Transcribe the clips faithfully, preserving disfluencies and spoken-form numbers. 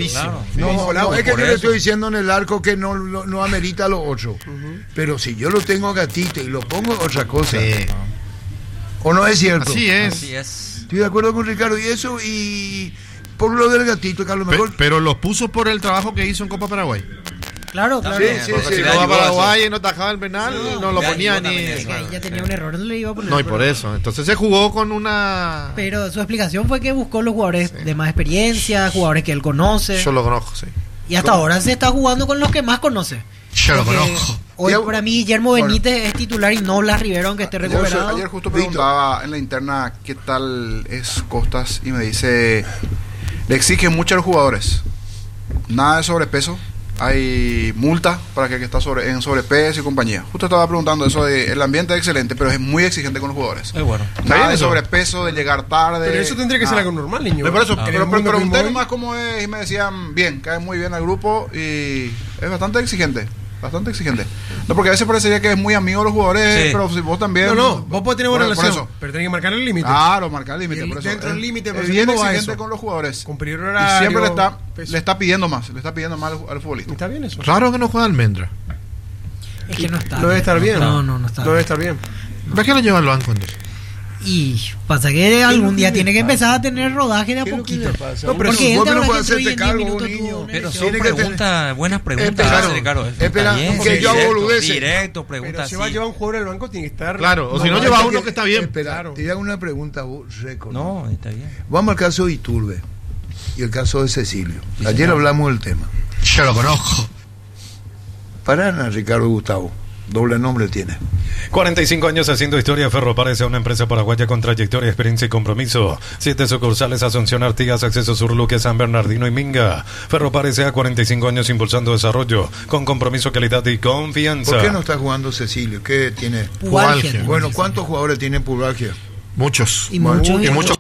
altísimo. Claro. No, Sí, no, no, es que yo por le eso. estoy diciendo en el arco que no, no, no amerita los ocho. Uh-huh. Pero si yo lo tengo gatito y lo pongo en otra cosa. Sí. ¿O no es cierto? Así es. Así es. Estoy de acuerdo con Ricardo. Y eso, y por lo del gatito, que a lo mejor. Pe- pero los puso por el trabajo que hizo en Copa Paraguay. Claro, claro. Sí, sí, Porque sí, si le no va a ayudó Paraguay y no atajaba el penal, Sí, no lo le ponía ayudó ni. también Es que ahí Claro. ya tenía un error, no le iba a poner. No, y por eso. Entonces se jugó con una. Pero su explicación fue que buscó los jugadores de más experiencia, jugadores que él conoce. Yo lo conozco, sí. Y hasta ahora se está jugando con los que más conoce. Yo lo Porque conozco. Hoy Ya- para mí Guillermo Benítez es titular y no Blas Rivero, aunque esté Ayer, recuperado. ayer justo Víctor. preguntaba en la interna qué tal es Costas y me dice, le exigen mucho a los jugadores, nada de sobrepeso, hay multa para que, que está sobre, en sobrepeso y compañía. Justo estaba preguntando eso, de, el ambiente es excelente, pero es muy exigente con los jugadores. Es bueno. Nada bien de eso? sobrepeso, de llegar tarde. Pero eso tendría que ser nada. algo normal, niño. Pero por eso, En el pero, pero mundo pregunté pinball, nomás cómo es y me decían, bien, cae muy bien al grupo y es bastante exigente. Bastante exigente. No, porque a veces parecería que es muy amigo de los jugadores, Sí. pero si vos también. No, no, vos podés tener buena por- por relación, eso. pero tenés que marcar el límite. Claro, marcar el límite. Y por eso. dentro del Es- límite, es por bien eso va exigente eso. con los jugadores. Cumplir Y horario. siempre le está, peso. le está pidiendo más, le está pidiendo más al, al futbolista. Está bien eso. Raro que no juega Almendra. Es que no está. No debe estar bien. No, no, no está. No debe estar bien. ¿Para qué lo lleva al banco entonces? Y pasa que algún que día le tiene que pasa? empezar a tener rodaje de a ¿Qué es lo que poquito. le pasa? No, pero Uno- porque él vos no ahora puedes que entró y hacerte en diez cargo de un minutos niño. tuvo una Pero lesión. son Tiene que preguntas, buenas preguntas, Espera, Ricardo. espera, Está bien, que yo directo, boludece. Directo, Pero preguntas si va a así. llevar un jugador al banco, tiene que estar. Claro, o si no No, lleva es uno que está bien. Espera, Claro. te hago una pregunta, vos, récord. No, está bien. Vamos al caso de Iturbe y el caso de Cecilio. Sí, Ayer señor. hablamos del tema. Yo lo conozco. Paraná, Ricardo Gustavo. Doble nombre tiene. cuarenta y cinco años haciendo historia. Ferropar es una empresa paraguaya con trayectoria, experiencia y compromiso. Siete sucursales: Asunción, Artigas, Acceso Sur, Luque, San Bernardino y Minga. Ferropar S A, cuarenta y cinco años impulsando desarrollo con compromiso, calidad y confianza. ¿Por qué no está jugando Cecilio? ¿Qué tiene? Pubalgia. Pubalgia. Bueno, ¿cuántos jugadores tienen pubalgia? Muchos. Y muchos- Y muchos.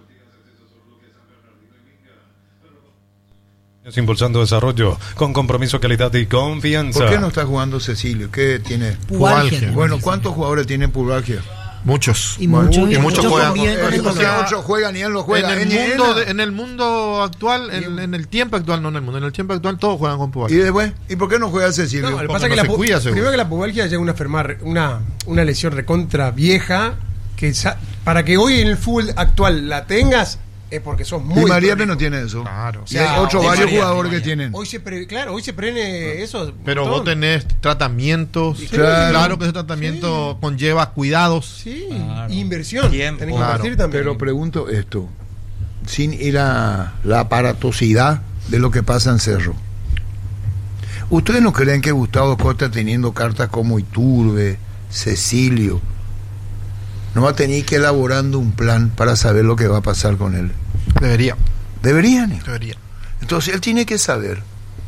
Impulsando desarrollo con compromiso, calidad y confianza. ¿Por qué no está jugando Cecilio? ¿Qué tiene? Pubalgia. Bueno, ¿cuántos jugadores tienen pubalgia? Muchos. Y muchos, y muchos juegan. conviven con Eh, el o sea, dolor. ocho juegan y él no juega. En el, Él- mundo él- de- en el mundo actual, en, en el tiempo actual, no en el mundo, en el tiempo actual todos juegan con Y Pubalgia. después, ¿y por qué no juega Cecilio? No, lo que Porque pasa es que no la se pu- cuida, seguro. primero que la pubalgia llega a una, enfermar, una, una lesión recontra vieja que sa- para que hoy en el fútbol actual la tengas es porque sos muy y María prolijo. no tiene eso. Claro. Y hay O sea, ocho Di varios María, jugadores Di que María. tienen. Hoy se pre- claro, hoy se prene eso. Pero un vos montón. tenés tratamientos. Sí. Claro que ese tratamiento conlleva cuidados. Sí, Claro. inversión. Tiempo. Tenés que Claro. invertir también. Pero pregunto esto, sin ir a la aparatosidad de lo que pasa en Cerro. ¿Ustedes no creen que Gustavo Costa, teniendo cartas como Iturbe, Cecilio, no va a tener que elaborando un plan para saber lo que va a pasar con él? Debería. Deberían. ¿eh? Debería. Entonces él tiene que saber.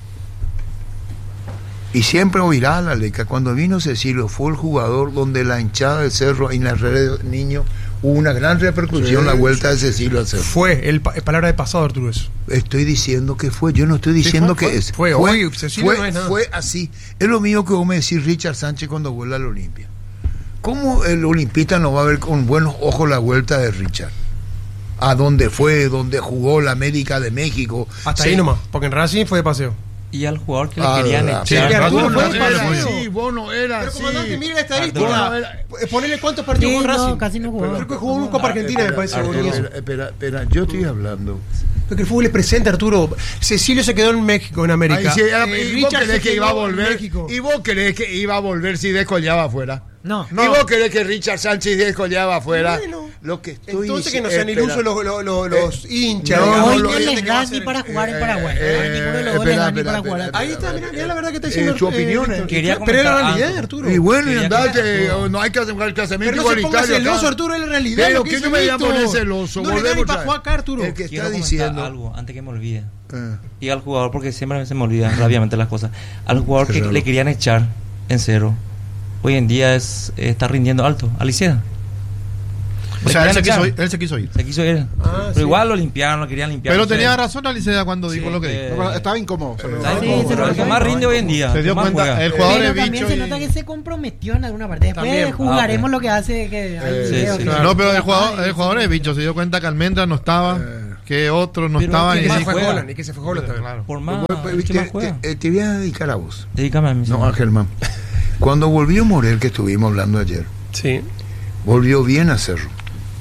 Y siempre oirá la ley que cuando vino Cecilio fue el jugador donde la hinchada del Cerro y en las redes de niños hubo una gran repercusión Sí, la vuelta de Cecilio al Cerro. fue, el, pa- es palabra de pasado, Arturo, eso. Estoy diciendo que fue, yo no estoy diciendo fue, que fue. es. Fue, hoy Cecilio fue, no es nada. fue así. Es lo mismo que vos me decís Richard Sánchez cuando vuelve al Olimpia. ¿Cómo el olimpista no va a ver con buenos ojos la vuelta de Richard? A dónde fue, dónde jugó la América de México. Hasta Sí. ahí nomás, porque en Racing fue de paseo. Y al jugador que le Ah, querían verdad. Sí, echar. que Arturo Vos fue no de era paseo. así, vos no eras Pero así. comandante, mire la Arturo. estadística. Eh, Ponele cuántos partidos Sí, jugó no, Racing. casi no jugó. Creo que jugó un Copa Argentina, me parece. Arturo. boludo. Espera, espera, espera, yo estoy hablando. Porque el fútbol es presente, Arturo. Cecilio se quedó en México, en América. Ay, sí, era- Eh, ¿y vos Richard querés se que iba a quedó en volver? México. ¿Y vos querés que iba a volver si descollaba afuera? No. ¿Y vos querés que Richard Sánchez descollaba afuera? Bueno. Lo que estoy Entonces que no dici- sean espera. ilusos los, los, los, los hinchas. no, digamos, Hoy no, los no lo- gente les que va a dan ni hacer- para jugar en eh, Paraguay. eh, A ninguno de los dos les espera, dan ni espera, para jugar. espera, Ahí está, mira, mira la verdad que está Eh, diciendo. su opinión, Víctor. eh. Quería Pero era la comentar realidad, algo. Arturo. Y bueno, y Quería andate, que- o no hay que hacer un casamiento Pero no se ponga igualitario. celoso, acá. Arturo, es la realidad. Pero lo que que dice no me voy a Víctor. poner celoso, No le da ni volvemos para a- jugar acá, Arturo. El que Quiero está comentar diciendo. algo antes que me olvide. Eh, Y al jugador, porque siempre se me olvidan rápidamente las cosas. Al jugador que Cerralo. le querían echar en cero, hoy en día es está rindiendo alto. Aliceda. O sea, él se, querían quiso, echar. ir- él se quiso ir. Se quiso ir. Ah, pero sí. igual lo limpiaron, lo querían limpiar. Pero no sé. tenía razón Aliceda cuando dijo Sí, lo que que- dijo. No, pero estaba incómodo. se lo- Está Sí, bien, se pero lo el que fue. más rinde hoy en día. Se dio que más cuenta, juega. el jugador Pero es también bicho se y- nota que se comprometió en alguna parte. Después También. jugaremos Ah, ok. lo que hace. Que hay Eh, video sí, que- sí. No, pero el jugador, el jugador es bicho. Se dio cuenta que Almendra no estaba. Eh, que otros no Pero estaban. que Y Que se más fue juega. Holland y que se fue Holland también. Claro. Por más, Pues, pues, ¿qué viste, más juega? te, te voy a dedicar a vos. Dedícame a mí. No, a Germán. Cuando volvió Morel, que estuvimos hablando ayer, Sí. volvió bien a Cerro.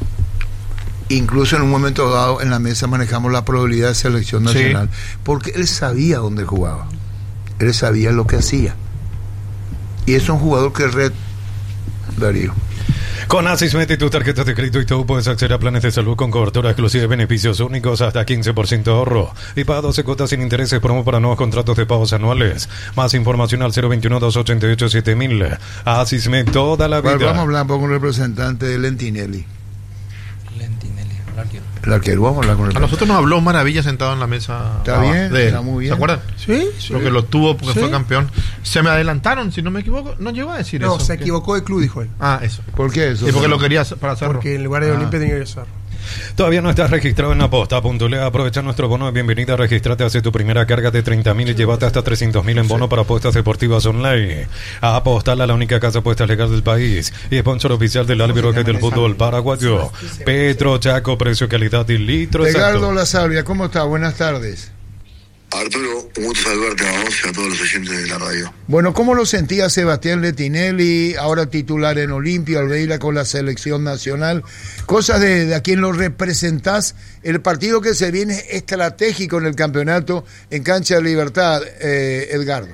Incluso en un momento dado en la mesa manejamos la probabilidad de selección Sí. nacional, porque él sabía dónde jugaba, él sabía lo que hacía, y es un jugador que red, Darío. Con Asismet y tus tarjetas de crédito y todo puedes acceder a planes de salud con cobertura exclusiva y beneficios únicos hasta quince por ciento de ahorro y paga doce cuotas sin intereses, promo para nuevos contratos de pagos anuales. Más información al cero veintiuno, doscientos ochenta y ocho, siete mil. Asismet toda la vida. Vamos a hablar con un representante de Lentinelli, Lentinelli, el arquero. el arquero. Vamos a hablar con el A nosotros nos habló Maravilla sentado en la mesa. Está ah, bien, de él. está muy bien. ¿Se acuerdan? Sí, sí. Porque lo tuvo porque Sí. fue campeón. Se me adelantaron, si no me equivoco. No llegó a decir No, eso. se ¿Qué? equivocó de club, dijo él. Ah, eso. ¿Por qué eso? Y porque lo quería hacer- para hacerlo. Porque en lugar de Ah. Olimpia tenía que ser. Todavía no estás registrado en Aposta. Puntualea, aprovecha nuestro bono de bienvenida, registrate, hace tu primera carga de treinta mil y llévate hasta trescientos mil en bono para apuestas deportivas online. Apostar, la única casa de apuestas legal del país y sponsor oficial del Albiroque del fútbol paraguayo. Petro, Chaco, precio, calidad y litro Edgardo exacto. La Salvia, ¿cómo está? Buenas tardes. Arturo, un gusto saludarte a vos y a todos los oyentes de la radio. Bueno, ¿cómo lo sentía Sebastián Lentinelli, ahora titular en Olimpia, Albeira con la selección nacional? Cosas de, de a quien lo representás, el partido que se viene estratégico en el campeonato en Cancha de Libertad, eh, Edgardo.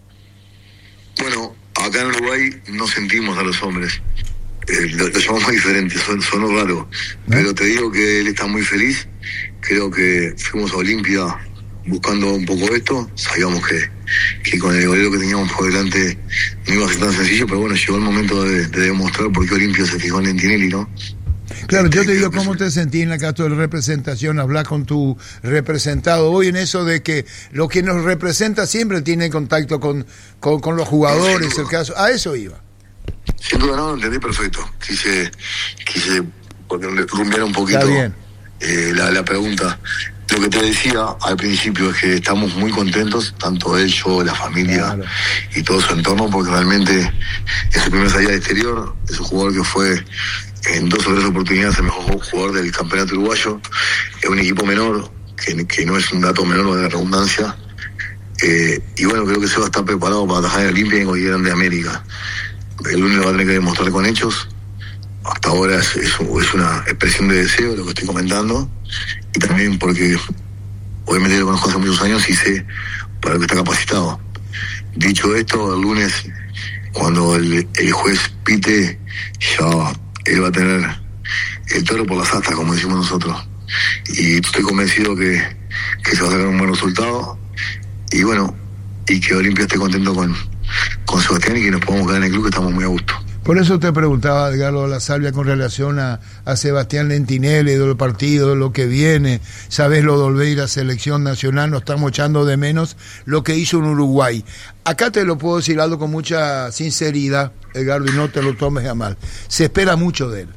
Bueno, acá en Uruguay no sentimos a los hombres. Eh, lo, lo llamamos diferente, son, son raros. Pero te digo que él está muy feliz. Creo que fuimos a Olimpia buscando un poco esto. Sabíamos que, que con el golero que teníamos por delante no iba a ser tan sencillo, pero bueno, llegó el momento de, de demostrar por qué Olimpia se fijó en Lentinelli, ¿no? Claro, yo te Creo digo que cómo sí. te sentí en la caso de representación, hablar con tu representado hoy en eso de que lo que nos representa siempre tiene contacto con, con, con los jugadores, el caso, a eso iba. Sin duda no, lo entendí perfecto. Quise, quise rumbear un poquito Está bien. eh, la, la pregunta. Lo que te decía al principio es que estamos muy contentos, tanto él, yo, la familia Claro. y todo su entorno, porque realmente es su primera salida al exterior, es un jugador que fue en dos o tres oportunidades el mejor jugador del campeonato uruguayo, es un equipo menor, que, que no es un dato menor de la redundancia, eh, y bueno, creo que Seba está preparado para atajar en Olimpia y en cualquier grande de América. El lunes lo va a tener que demostrar con hechos. Hasta ahora es, es, es una expresión de deseo lo que estoy comentando, y también porque obviamente lo conozco hace muchos años y sé para lo que está capacitado. Dicho esto, el lunes cuando el, el juez pite, ya él va a tener el toro por las astas, como decimos nosotros, y estoy convencido que, que se va a sacar un buen resultado, y bueno, y que Olimpia esté contento con, con Sebastián y que nos podamos quedar en el club, que estamos muy a gusto. Por eso te preguntaba, Edgardo La Salvia, con relación a, a Sebastián Lentinelli, del partido, de lo que viene. Sabes lo de Olveira, selección nacional, nos estamos echando de menos lo que hizo en Uruguay. Acá te lo puedo decir algo con mucha sinceridad, Edgardo, y no te lo tomes a mal. Se espera mucho de él.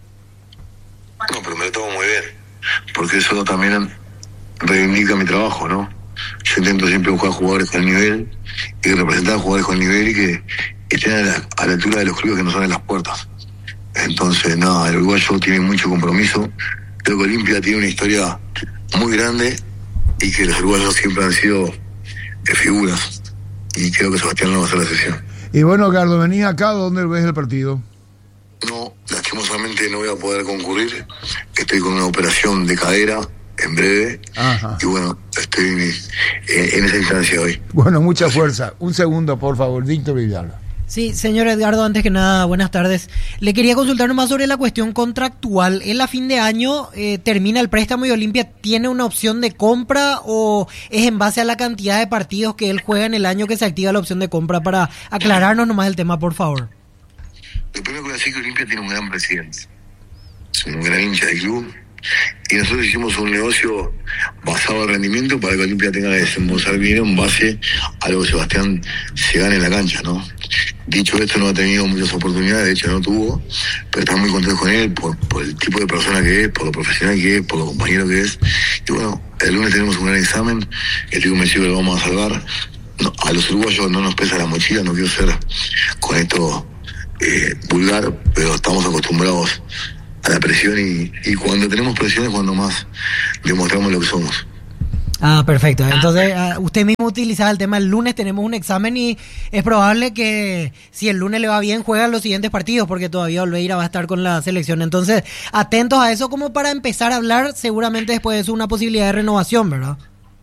No, pero me lo tomo muy bien, porque eso también reivindica mi trabajo, ¿no? Yo intento siempre buscar jugadores con nivel y representar jugadores con nivel y que estén a la, a la altura de los clubes que nos abren las puertas. Entonces, nada, el uruguayo tiene mucho compromiso. Creo que Olimpia tiene una historia muy grande y que los uruguayos siempre han sido eh, figuras. Y creo que Sebastián no va a hacer la sesión. Y bueno, Edgardo, venía acá, ¿dónde ves el partido? No, lastimosamente no voy a poder concurrir. Estoy con una operación de cadera en breve. Ajá. Y bueno, estoy en, en esa instancia hoy. Bueno, mucha fuerza. Un segundo, por favor, Víctor Villalba. Sí, señor Edgardo, antes que nada, buenas tardes. Le quería consultar nomás sobre la cuestión contractual. ¿Él a fin de año eh, termina el préstamo y Olimpia tiene una opción de compra o es en base a la cantidad de partidos que él juega en el año que se activa la opción de compra? Para aclararnos nomás el tema, por favor. Lo primero que voy a decir es que Olimpia tiene un gran presidente. Es un gran hincha del club. Y nosotros hicimos un negocio basado en rendimiento para que Olimpia tenga que desembolsar dinero en base a lo que Sebastián se gane en la cancha, ¿no? Dicho esto, no ha tenido muchas oportunidades, de hecho no tuvo, pero estamos muy contentos con él por, por el tipo de persona que es, por lo profesional que es, por lo compañero que es. Y bueno, el lunes tenemos un gran examen, que estoy convencido que lo vamos a salvar. No, a los uruguayos no nos pesa la mochila, no quiero ser con esto eh, vulgar, pero estamos acostumbrados a la presión y, y cuando tenemos presión es cuando más demostramos lo que somos. Ah, perfecto. Entonces, uh, usted mismo utilizaba el tema, el lunes tenemos un examen y es probable que si el lunes le va bien, juegan los siguientes partidos, porque todavía Olveira va a estar con la selección. Entonces, atentos a eso como para empezar a hablar, seguramente después de eso una posibilidad de renovación, ¿verdad?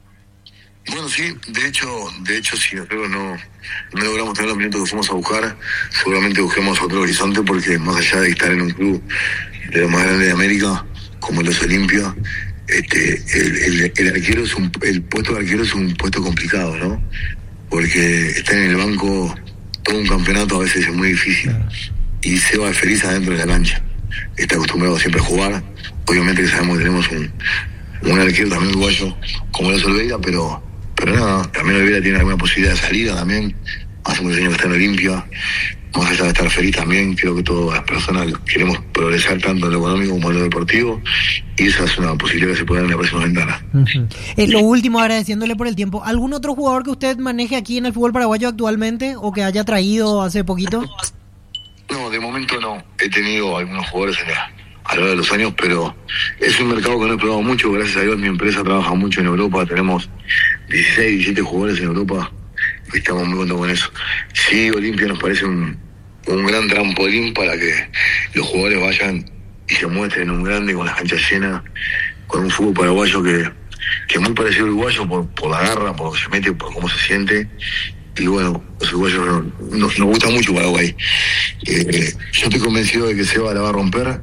Bueno, sí, de hecho, de hecho, si nosotros no, no logramos tener los minutos que fuimos a buscar, seguramente busquemos otro horizonte, porque más allá de estar en un club de los más grandes de América, como los Olimpia, este, el, el, el arquero es un, el puesto de arquero es un puesto complicado, ¿no? Porque estar en el banco todo un campeonato a veces es muy difícil y se va feliz adentro de la cancha. Está acostumbrado siempre a jugar. Obviamente que sabemos que tenemos un, un arquero también uruguayo como es Olveira, pero pero nada, también Olveira tiene alguna posibilidad de salida también. Hace muchos años que está en Olimpia. Más allá de estar feliz también, creo que todas las personas queremos progresar tanto en lo económico como en lo deportivo, y esa es una posibilidad que se puede dar en la próxima ventana. Uh-huh. Eh, lo último, agradeciéndole por el tiempo, ¿algún otro jugador que usted maneje aquí en el fútbol paraguayo actualmente o que haya traído hace poquito? No, de momento no. He tenido algunos jugadores en la, a lo largo de los años, pero es un mercado que no he probado mucho. Gracias a Dios mi empresa trabaja mucho en Europa, tenemos dieciséis, diecisiete jugadores en Europa. Estamos muy contentos con eso. Sí, Olimpia nos parece un, un gran trampolín para que los jugadores vayan y se muestren un grande con las canchas llenas, con un fútbol paraguayo que, que es muy parecido al uruguayo por, por la garra, por lo que se mete, por cómo se siente. Y bueno, los uruguayos nos, nos, nos gusta mucho Paraguay. Eh, yo estoy convencido de que Seba la va a romper,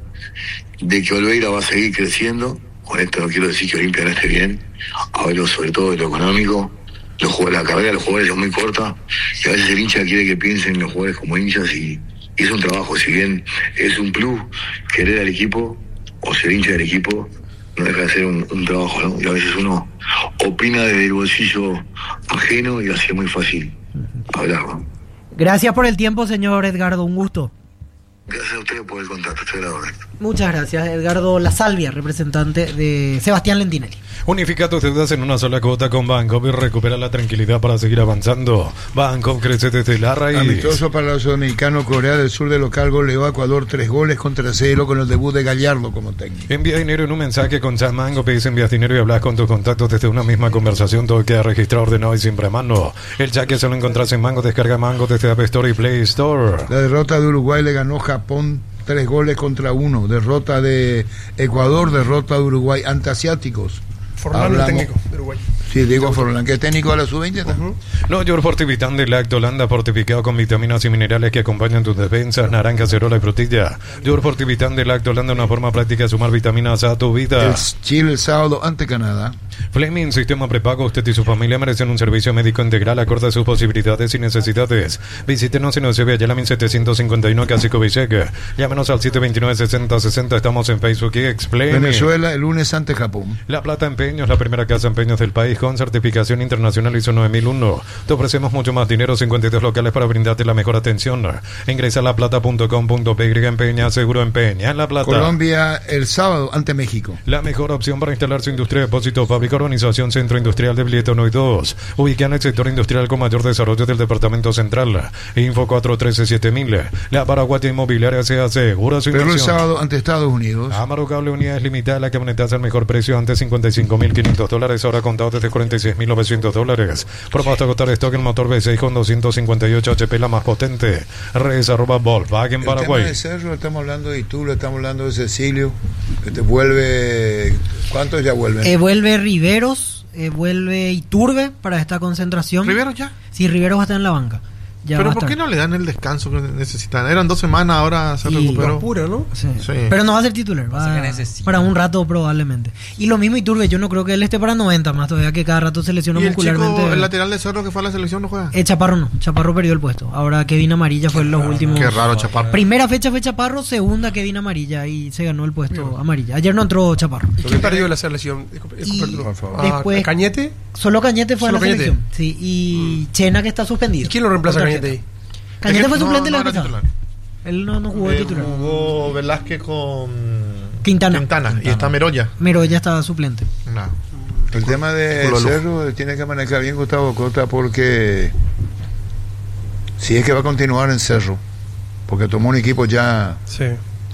de que Olveira va a seguir creciendo. Con esto no quiero decir que Olimpia no esté bien, hablo sobre todo de lo económico. Los jugadores, la carrera de los jugadores es muy corta y a veces el hincha quiere que piensen en los jugadores como hinchas y, y es un trabajo, si bien es un plus querer al equipo o ser hincha del equipo, no deja de ser un, un trabajo, ¿no? Y a veces uno opina desde el bolsillo ajeno y así es muy fácil hablar, ¿no? Gracias por el tiempo, señor Edgardo, un gusto. Gracias a ustedes por el contacto, estoy a la orden. Muchas gracias, Edgardo La Salvia, representante de Sebastián Lentinelli. Unifica tus deudas en una sola cuota con Banco y recupera la tranquilidad para seguir avanzando. Banco crece desde la raíz. Amistoso para los dominicanos, Corea del Sur de local goleó a Ecuador tres goles contra cero con el debut de Gallardo como técnico. Envía dinero en un mensaje con Chat Mango, pedís envías dinero y hablas con tus contactos desde una misma conversación, todo queda registrado, ordenado y siempre a mano. El chat que solo encontrás en Mango, descarga Mango desde App Store y Play Store. La derrota de Uruguay le ganó Japón tres goles contra uno. Derrota de Ecuador, derrota de Uruguay ante asiáticos. Forlán, el técnico de Uruguay. Sí, Diego Forlán, que es técnico de la sub veinte. Uh-huh. No, York Fortivitán de Lactolanda, fortificado con vitaminas y minerales que acompañan tus defensas, naranja, cerola y frutilla. York Fortivitán de Lactolanda, una forma práctica de sumar vitaminas a tu vida. El Chile el sábado ante Canadá. Fleming, sistema prepago, usted y su familia merecen un servicio médico integral acorde a sus posibilidades y necesidades. Visítenos en Eusebio Ayala mil setecientos cincuenta y uno, Casico Viseca. Llámenos al siete dos nueve, seis cero seis cero, estamos en Facebook y Explain. Venezuela el lunes ante Japón. La Plata Empeños, la primera casa de empeños del país con certificación internacional I S O nueve mil uno. Te ofrecemos mucho más dinero, cincuenta y dos locales para brindarte la mejor atención. Ingresa a la plata punto com punto pe y empeña, seguro empeña en La Plata. Colombia el sábado ante México. La mejor opción para instalar su industria de depósito, fábrica, urbanización, centro industrial de Bilieto uno y dos. Ubicada en el sector industrial con mayor desarrollo del departamento central. Info cuatro uno tres siete mil. La Paraguaya Inmobiliaria se asegura su Pero inversión. el sábado ante Estados Unidos. Amaro Cable, unidades limitadas, la camioneta al mejor precio antes cincuenta y cinco mil quinientos dólares, ahora contado desde cuarenta y seis mil novecientos dólares. Promo hasta agotar stock el motor V seis con doscientos cincuenta y ocho H P, la más potente. Redes arroba Volkswagen Paraguay. El tema de Cerro, estamos hablando de Itulo, estamos hablando de Cecilio, que te vuelve... ¿Cuántos ya vuelven? Eh, vuelve Riveros, eh, vuelve Iturbe para esta concentración. ¿Riveros ya? Sí, Riveros va a estar en la banca. Ya pero va a ¿por estar. qué no le dan el descanso que necesitan? Eran dos semanas, ahora se Y- recuperó. Pura, ¿no? Sí. Sí. Pero no va a ser titular, Pasa va que necesita. para un rato probablemente. Y lo mismo Iturbe, yo no creo que él esté para noventa más todavía, que cada rato se lesiona Y el muscularmente. chico, el lateral de Cerro que fue a la selección, no juega. Eh, Chaparro no, Chaparro perdió el puesto. Ahora Kevin Amarilla fue en los últimos. Qué raro, Chaparro. Primera fecha fue Chaparro, segunda Kevin Amarilla y se ganó el puesto Amarilla. Ayer no entró Chaparro. ¿Y quién perdió la selección? Disculpe, Y disculpe, Arturo. por favor. Ah, después- ¿Cañete? Solo Cañete fue a Solo la Cañete. selección. Sí, y Chena que está suspendido. ¿Y quién lo reemplaza a Con Cañete tarjeta. ahí? Cañete Es que fue no- suplente no la era vez pasada. titular. Él no, no jugó de Eh, titular. Jugó Velázquez con Quintana. Quintana. Y está Meroya. Meroya estaba suplente. No. El tema de Culo de lujo. Cerro tiene que manejar bien Gustavo Cota porque si es que va a continuar en Cerro, porque tomó un equipo ya Sí.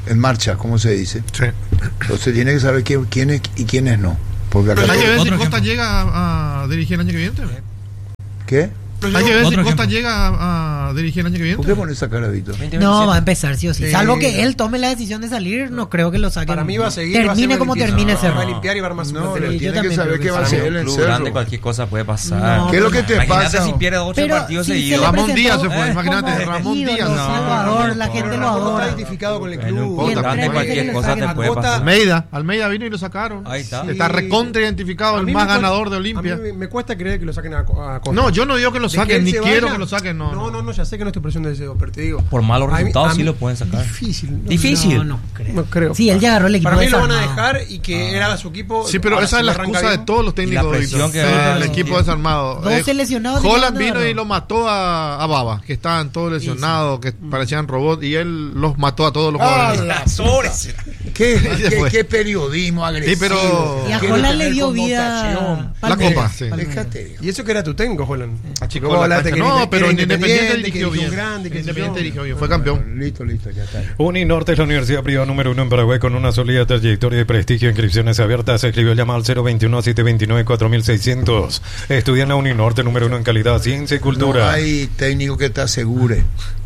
en marcha, ¿cómo se dice? Sí. Entonces tiene que saber quién, quiénes y quiénes no. Porque acá Pero hay que ver si Otro Costa ejemplo. llega a, a dirigir el año que viene. ¿Qué? Hay que ver si Otro Costa ejemplo. llega a, a dirigir el año que viene. ¿Por qué pones esa cara, Vito? No, va a empezar sí o sí. Sí. Salvo que él tome la decisión de salir, no creo que lo saquen. Para mí va a seguir. va a Termine ser como limpieza. termine Va Cerro. a limpiar y va a armar su No, plantel. yo tiene que también saber creo qué que va a Para mí, hacer un él en club grande, Cerro. cualquier cosa puede pasar. No, ¿Qué es lo que te Imagínate pasa? si pierde ocho Pero partidos si se seguidos. le Ramón presentó Díaz se fue, como imagínate, Ramón ídolo, Díaz. No, Salvador, la no, gente no, lo Está adora. identificado con el En un club. club Y el grande tres cualquier veces que cosa le te saquen puede a Cota. pasar. Almeida, Almeida vino y lo sacaron. Ahí está. Está recontra identificado, A el mí más me cuesta- ganador de Olimpia. A mí me, me cuesta creer que lo saquen a, a Costa. No, yo no digo que lo De que saquen, él ni se quiero vaya, que lo saquen, no. No, no, no, ya sé que no estoy presionando ese dedo, pero te digo. Por malos a mí- resultados a sí mí- lo pueden sacar. Difícil. no, Difícil. No, no creo. No creo. Sí, él ya agarró el equipo Para mí lo van a desarmado. dejar y que él haga su equipo. Sí, pero Ahora, esa si es la arranca excusa de bien. todos los técnicos. Y la presión ahorita. que Sí, va a el haber. equipo desarmado. Dos seleccionados Holland eliminando vino a y lo mató a, a Baba, que estaban todos lesionados, que parecían robots, y él los mató a todos los Ah, jugadores. la puta. ¿Qué, Se qué, fue. qué periodismo agresivo. Sí, pero- Y a Quiere Holland le tener dio vida. connotación. La Palmeiras, Copa, sí. Palmeiras. Déjate. Y eso que era tu técnico, Holland. Achicó Vos la hablaste cancha. que No, era pero independiente, Independiente que dirigió dirigió bien. un grande, que Independiente yo. dirigió bien, fue campeón. Listo, listo, ya está. Uninorte es la universidad privada número uno en Paraguay con una sólida trayectoria y prestigio. Inscripciones abiertas. Se escribió llama al cero veintiuno, siete veintinueve, cuatro mil seiscientos. Estudia en la Uninorte número uno en calidad, ciencia y cultura. No hay técnico que te asegure.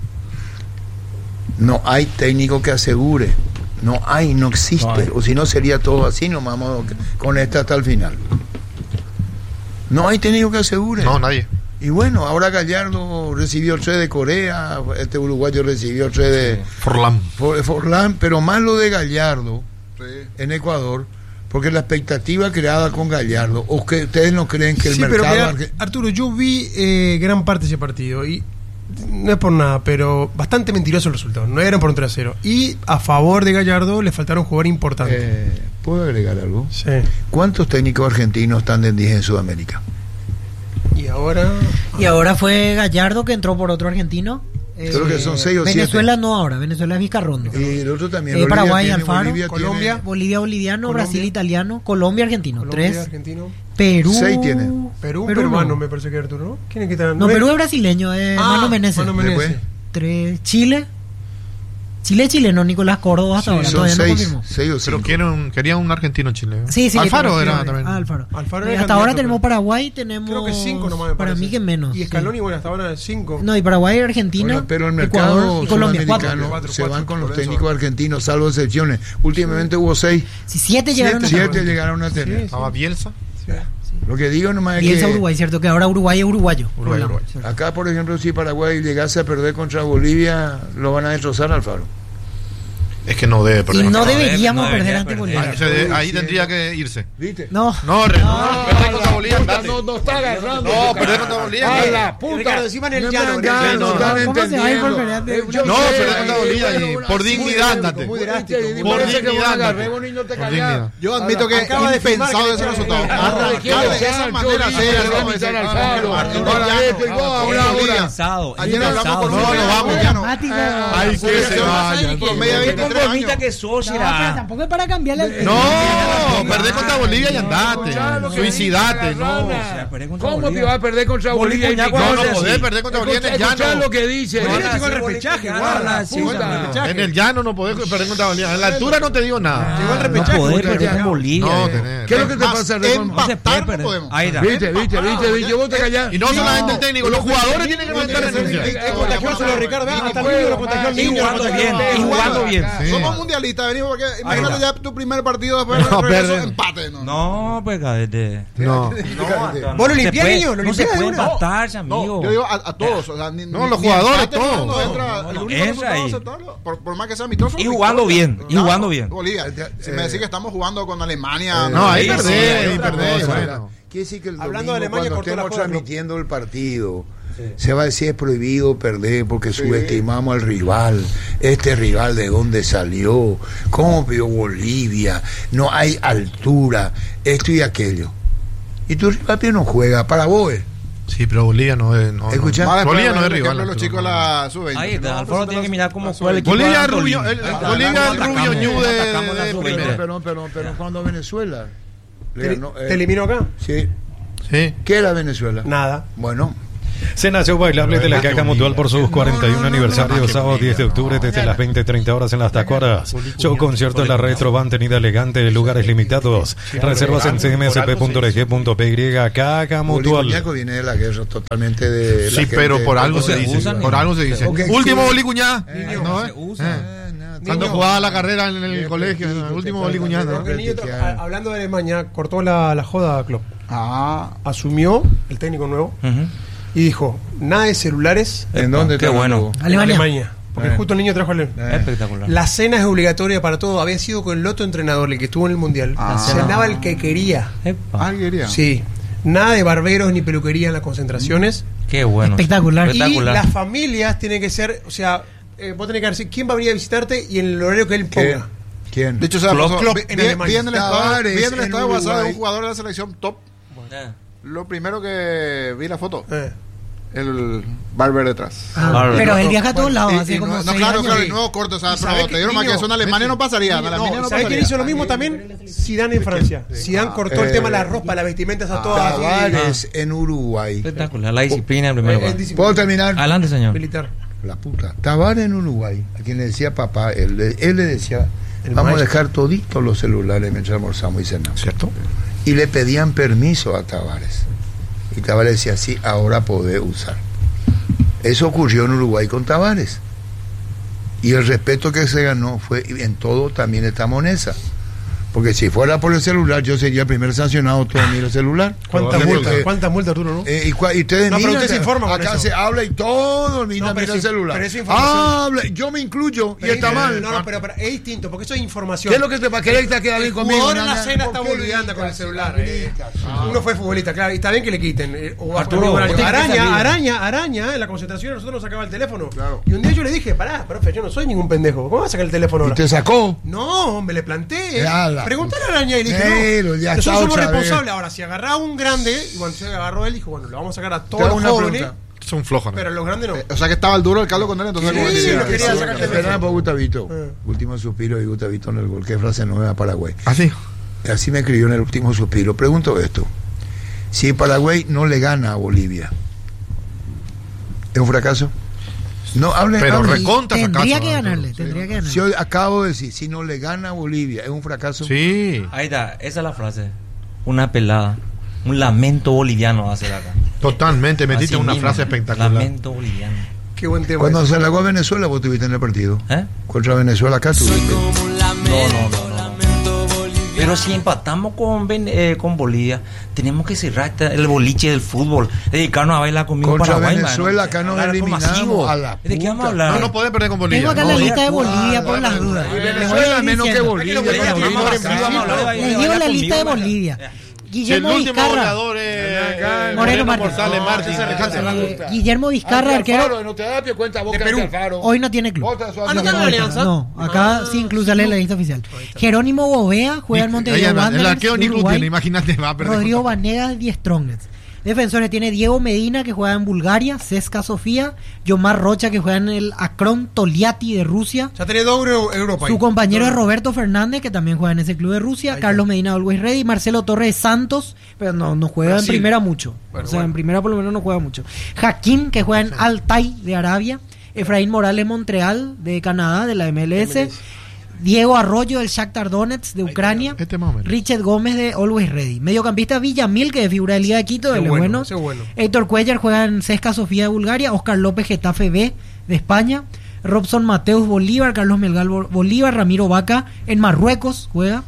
No hay técnico que asegure. No hay, no existe. No hay. O si no sería todo así, nos vamos con esta hasta el final. No hay técnico que asegure. No, nadie. Y bueno, ahora Gallardo recibió tres de Corea, este uruguayo recibió tres de Forlán. For- Forlán, pero más lo de Gallardo Sí. en Ecuador, porque la expectativa creada con Gallardo, o que ustedes no creen que el Sí, pero mercado... mira, Arturo, yo vi eh, gran parte de ese partido y no es por nada, pero bastante mentiroso el resultado. No eran por un tres a cero. Y a favor de Gallardo le faltaron jugadores importantes. Eh, ¿Puedo agregar algo? Sí. ¿Cuántos técnicos argentinos están de diez en Sudamérica? Y ahora. Y ahora fue Gallardo que entró por otro argentino. Creo que son seis o Venezuela siete. no ahora, Venezuela es Vizcarrondo. Y el otro también. Eh, Bolivia Paraguay, tiene- Alfaro, Bolivia Colombia. tiene- Bolivia boliviano, Colombia. Brasil italiano, Colombia argentino. Colombia, Tres. argentino. Perú. Seis tiene. Perú, Perú peruano, no. me parece que Arturo, ¿no? ¿Quién es que está? No, es- Perú es brasileño, eh, Ah, Mano Menezes. Mano Menezes. Después. Tres. Chile. Chile chileno, Nicolás Córdoba hasta Sí, ahora, Son todavía no seis, confirmó. seis o Pero cinco. quieren, querían un argentino en Chile. ¿eh? Sí, sí. Alfaro pero- era también. Ah, Alfaro. Alfaro Eh, era hasta ahora candidato, tenemos pero- Paraguay, tenemos. Creo que cinco nomás me Para parece. mí que menos. Y sí. Scaloni, bueno, hasta ahora cinco. No, y Paraguay, Argentina, Bueno, pero el Ecuador mercado y Colombia. Cuatro. sudamericano Cuatro, se cuatro, van con los por eso. técnicos argentinos, salvo excepciones. Últimamente hubo seis, Si siete llegaron a siete llegaron a tener. Sí, Estaba Bielsa. Lo que digo nomás es Bielsa que Uruguay, cierto que ahora Uruguay es uruguayo. Uruguay, Hablamos, Uruguay. cierto. acá, por ejemplo, si Paraguay llegase a perder contra Bolivia, lo van a destrozar, Alfaro. Es que no debe Y perder. no no debe- deberíamos no perder debería ante perder. Bolivia. Ahí, se- Uy, ahí sí. tendría que irse. ¿Viste? No. No, Re, no, perder contra Bolivia, puta, andate. no, no está agarrando. No, perder contra Bolivia. A ¿qué? la puta. Ricardo, encima en el No llano, me en el hagan, llano. no están ¿Cómo se va a ir por entendiendo. pelear de Eh, una- yo No, sé, perder contra eh, Bolivia y una- por muy dignidad, drástico, andate. muy Por drástico. Y dignidad, parece que vos andate. agarré, vos ni no te Por callás. dignidad. Yo admito que Acaba de es impensado firmar ese que- resultado. eh, Arrancar de esa Yo manera, dije, sí, le no, voy a invitar al Faro. Arturo Ahora Llano. esto y vos, ahora, Arturo ahora. Pensado, es Ayer hablamos pensado. por No, no vamos, ya no. Dramático. Ay, que se vaya. Por media de veintitrés Conformista años. que sos, No, pero será. tampoco es para cambiarle el No, perder contra Bolivia y andate. Suicidate, no. perder contra ¿Cómo te Bolivia. vas a perder contra Bolivia? Bolivia, y ¿cuándo No, Nicaragua? no sí. podés perder contra Bolivia en el Escuchá llano. lo que dice. Bolivia Ahora llegó al sí, repechaje, Bolivia guarda, gana, sí, sí, guarda, gana. repechaje. En el llano no podés perder contra Bolivia. En la altura no te digo nada. Llegó al No repechaje. podés contra perder con Nicaragua. Bolivia. No, eh. tenés. ¿Qué es lo que te Más, pasa? Recon- No se puede empatar no perder. podemos. Ahí está. ¿Viste, viste, viste, viste? Vos te callás. Y no solamente el técnico, los jugadores tienen que meter Es renuncia. es contagioso lo de Ricardo, ah, hasta el niño lo contagió el Y niño. jugando lo bien, contagió. y jugando bien. Sí. Somos mundialistas, venimos porque imagínate está. ya tu primer partido después No, del regreso, perder. empate. No, No, pues, cadete. No. ¿Vos lo se limpiás, puede- niño? ¿Lo No se limpiás de puede una? empatar, No, amigo. yo digo a, a todos. O sea, ni, No, ni- los ni jugadores, empate, todos. no, no, entra, No, el no, único entra resultado ahí. aceptable, por, por más que sea amistoso. Y jugando victoria. bien, y jugando bien. Bolivia. Si me decís que estamos jugando con Alemania. No, ahí Sí, perdés, sí, ahí hay otra perdés. cosa. Bueno. Quiere decir que el Hablando domingo, de Alemania, cuando cortó la estemos joda, ¿no? transmitiendo el partido, se va a decir es prohibido perder porque subestimamos al rival. Este rival de dónde salió, cómo vio Bolivia, no hay altura, esto y aquello. Y tu rival no juega para vos. eh. Sí, pero Bolivia no es. No, Escuchá. no. Más después Bolivia no es el ejemplo rival. de los chicos de la sub veinte. Ahí está, No, Alfaro pues, tiene que la- mirar cómo la juega el sub equipo. Bolivia de es Antolín. rubio, el- Ahí está. Bolivia es el Atacamos, rubio ñu de- atacamos la de sub primera. veinte. Pero, pero, pero cuando Venezuela le ¿Te ganó, eh, te eliminó acá? sí. Sí. ¿Qué era Venezuela? Nada. Bueno, Cena Show Bailable de la Caja Mutual por sus cuarenta y un aniversario, sábado diez de octubre desde las veinte treinta horas en las Tacuaras. Show concierto en la Retro Van, tenida elegante, lugares limitados. Reservas en c m s p punto org punto p y. Caja Mutual. Bolicuñaco viene de la guerra, totalmente de. Sí, pero por algo se dice. Por algo se dice. Último bolicuñá. ¿No? Se usa. Cuando jugaba la carrera en el colegio, el último bolicuñá. Porque el niño, a- hablando de Alemania, cortó la, la joda a Klopp. Ah, Asumió el técnico nuevo Ujú. y dijo, nada de celulares ¿En dónde Qué está bueno. hablando? en Alemania. Alemania. Porque Eh. justo el niño trajo el... Eh. Espectacular. La cena es obligatoria para todo. Había sido con el otro entrenador, el que estuvo en el Mundial. Ah. Cenaba el que quería. Epa. alguien quería. Sí. Nada de barberos ni peluquería en las concentraciones. Qué bueno. Espectacular. Y Espectacular. las familias tienen que ser, o sea, eh, vos tenés que decir quién va a venir a visitarte y en el horario que él ¿Quién? ponga. ¿Quién? De hecho, se la Klopp, pasó- Klopp vi- en vi- Alemania. vi en el estado, Tavares vi en el en estado de WhatsApp de Uruguay. un jugador de la selección top. Eh. Lo primero que vi la foto, Eh. el barber detrás. Ah, Bárbaro. pero él viaja a todos lados, Y- hace y como no, no, seis claro, años. claro, y nuevo corto, o sea, ¿Y sabe pero qué, te dieron más que niño? eso en Alemania no pasaría, en No, Alemania no ¿sabés quién pasaría. hizo lo mismo también? Zidane en Francia. Zidane cortó el Eh, tema de la ropa, las vestimentas a todas. así, Tavares en Uruguay. Espectacular. La disciplina en eh, primer es lugar. disciplina ¿Puedo terminar? Adelante, señor. militar. La puta. Tavares en Uruguay, a quien le decía papá, él, le- él le decía, El vamos maestro. a dejar toditos los celulares mientras almorzamos y cenamos. ¿Cierto? Y le pedían permiso a Tavares. Y Tavares decía, sí, ahora podés usar. Eso ocurrió en Uruguay con Tavares. Y el respeto que se ganó fue, y en todo también estamos en esa. Porque si fuera por el celular, yo sería el primer sancionado todo mira el celular. ¿Cuántas Porque, multas? eh, ¿Cuántas multas, Arturo, no? eh, y, cua- y ustedes No, pero miran, usted se informa con acá eso. se habla y todo mira, No, pero mira el es- celular. pero es información. Habla, yo me incluyo y Pero está es- mal. No, no, pero, pero es distinto, porque eso es información. ¿Qué es lo que te va a querer que quede bien El conmigo? jugador en la nana? cena ¿Por está qué boludeando gritas? con el celular. Ah, eh. gritas. Uno fue futbolista, claro, y está bien que le quiten. eh, o bajo Arturo, ningún horario. vos tenés que salir. Araña, araña, araña, en la concentración nosotros nos sacaba el teléfono. Claro. Y un día yo le dije, pará, profe, yo no soy ningún pendejo. ¿Cómo vas a sacar el teléfono ¿Y ahora? te sacó? No, me le planteé. Ya la Preguntarle a Araña y le dije, Pero ya no, está nosotros somos otra vez. responsables. Ahora, si agarrá a un grande, y cuando se agarró él, dijo, bueno, lo vamos a sacar a Te todos hago los una jóvenes, pregunta. Son flojas. ¿no? pero a los grandes no. Eh, O sea que estaba el duro el caldo con él, entonces Sí, como que lo decía, quería sí, sacar sí, el Esperá por Gustavito. Eh. Último suspiro y Gustavito en el gol. Qué frase nueva Paraguay. ¿Ah, sí? Así me escribió en el último suspiro. Pregunto esto. Si Paraguay no le gana a Bolivia, ¿es un fracaso? No, hable, Pero hable. recontra Tendría fracaso, que Arturo. ganarle, tendría que ganarle. Si yo acabo de decir, si no le gana a Bolivia, ¿es un fracaso? Sí, Ahí está. Esa es la frase. Una pelada. Un lamento boliviano va a ser acá. totalmente. Metiste Así una mismo. frase espectacular. Lamento boliviano. Qué buen tema. Cuando ese. se llegó a Venezuela, vos estuviste en el partido. ¿Eh? Contra Venezuela acá tuviste. No, no, no, no, no. Pero si empatamos con, Ven- eh, con Bolivia, tenemos que cerrar esta- el boliche del fútbol, dedicarnos a bailar conmigo Contra Paraguay. Venezuela, mano. acá nos Claro, eliminamos masivo. a la ¿De qué vamos a puta. hablar? No, no podés perder con Bolivia. Tengo acá No, la ya- lista de Ah, Bolivia por dale, las dale, dudas. dale. Les voy a Venezuela ir menos que diciendo. Bolivia. Bolivia, Bolivia, vamos a Bolivia, hablar, vamos a hablar de Bolivia. Les digo la lista de Bolivia. Si el Guillermo último Vizcarra. goleador es Moreno Moreno Martins. González Martins. Eh, Guillermo Vizcarra, arquero. No te da pie cuenta vos De que Perú. Alfaro. Hoy no tiene club. Otra su Ah, no Alfaro. está en la alianza. No, acá sí incluso sale en la lista oficial. Jerónimo Bovea juega en Montevideo Ella, el Wanderers arqueo de ni club Uruguay. tiene, imagínate, va a perder. Rodrigo contra- Vanegas y Strongets. Defensores tiene Diego Medina, que juega en Bulgaria, Cesca Sofía, Yomar Rocha, que juega en el Akron Toliati de Rusia. Ya tenés dos Euro- Europa ahí. Su compañero es Dos. Roberto Fernández, que también juega en ese club de Rusia. Ahí Carlos está. Medina, Always Ready. Marcelo Torres de Santos, pero no, no juega Brasil. en primera mucho. Bueno, o sea, bueno. en primera por lo menos no juega mucho. Hakim, que juega en Altai de Arabia. Efraín Morales Montreal de Canadá, de la M L S. M L S. Diego Arroyo del Shakhtar Donetsk de Ucrania. Este más o menos. Richard Gómez de Always Ready. Mediocampista Villamil, que es figura de Liga de Quito, Ese él es bueno, bueno. ese bueno. Héctor Cuellar juega en Cesca Sofía de Bulgaria. Oscar López Getafe B de España. Robson Mateus Bolívar. Carlos Melgal Bo- Bolívar. Ramiro Vaca en Marruecos juega.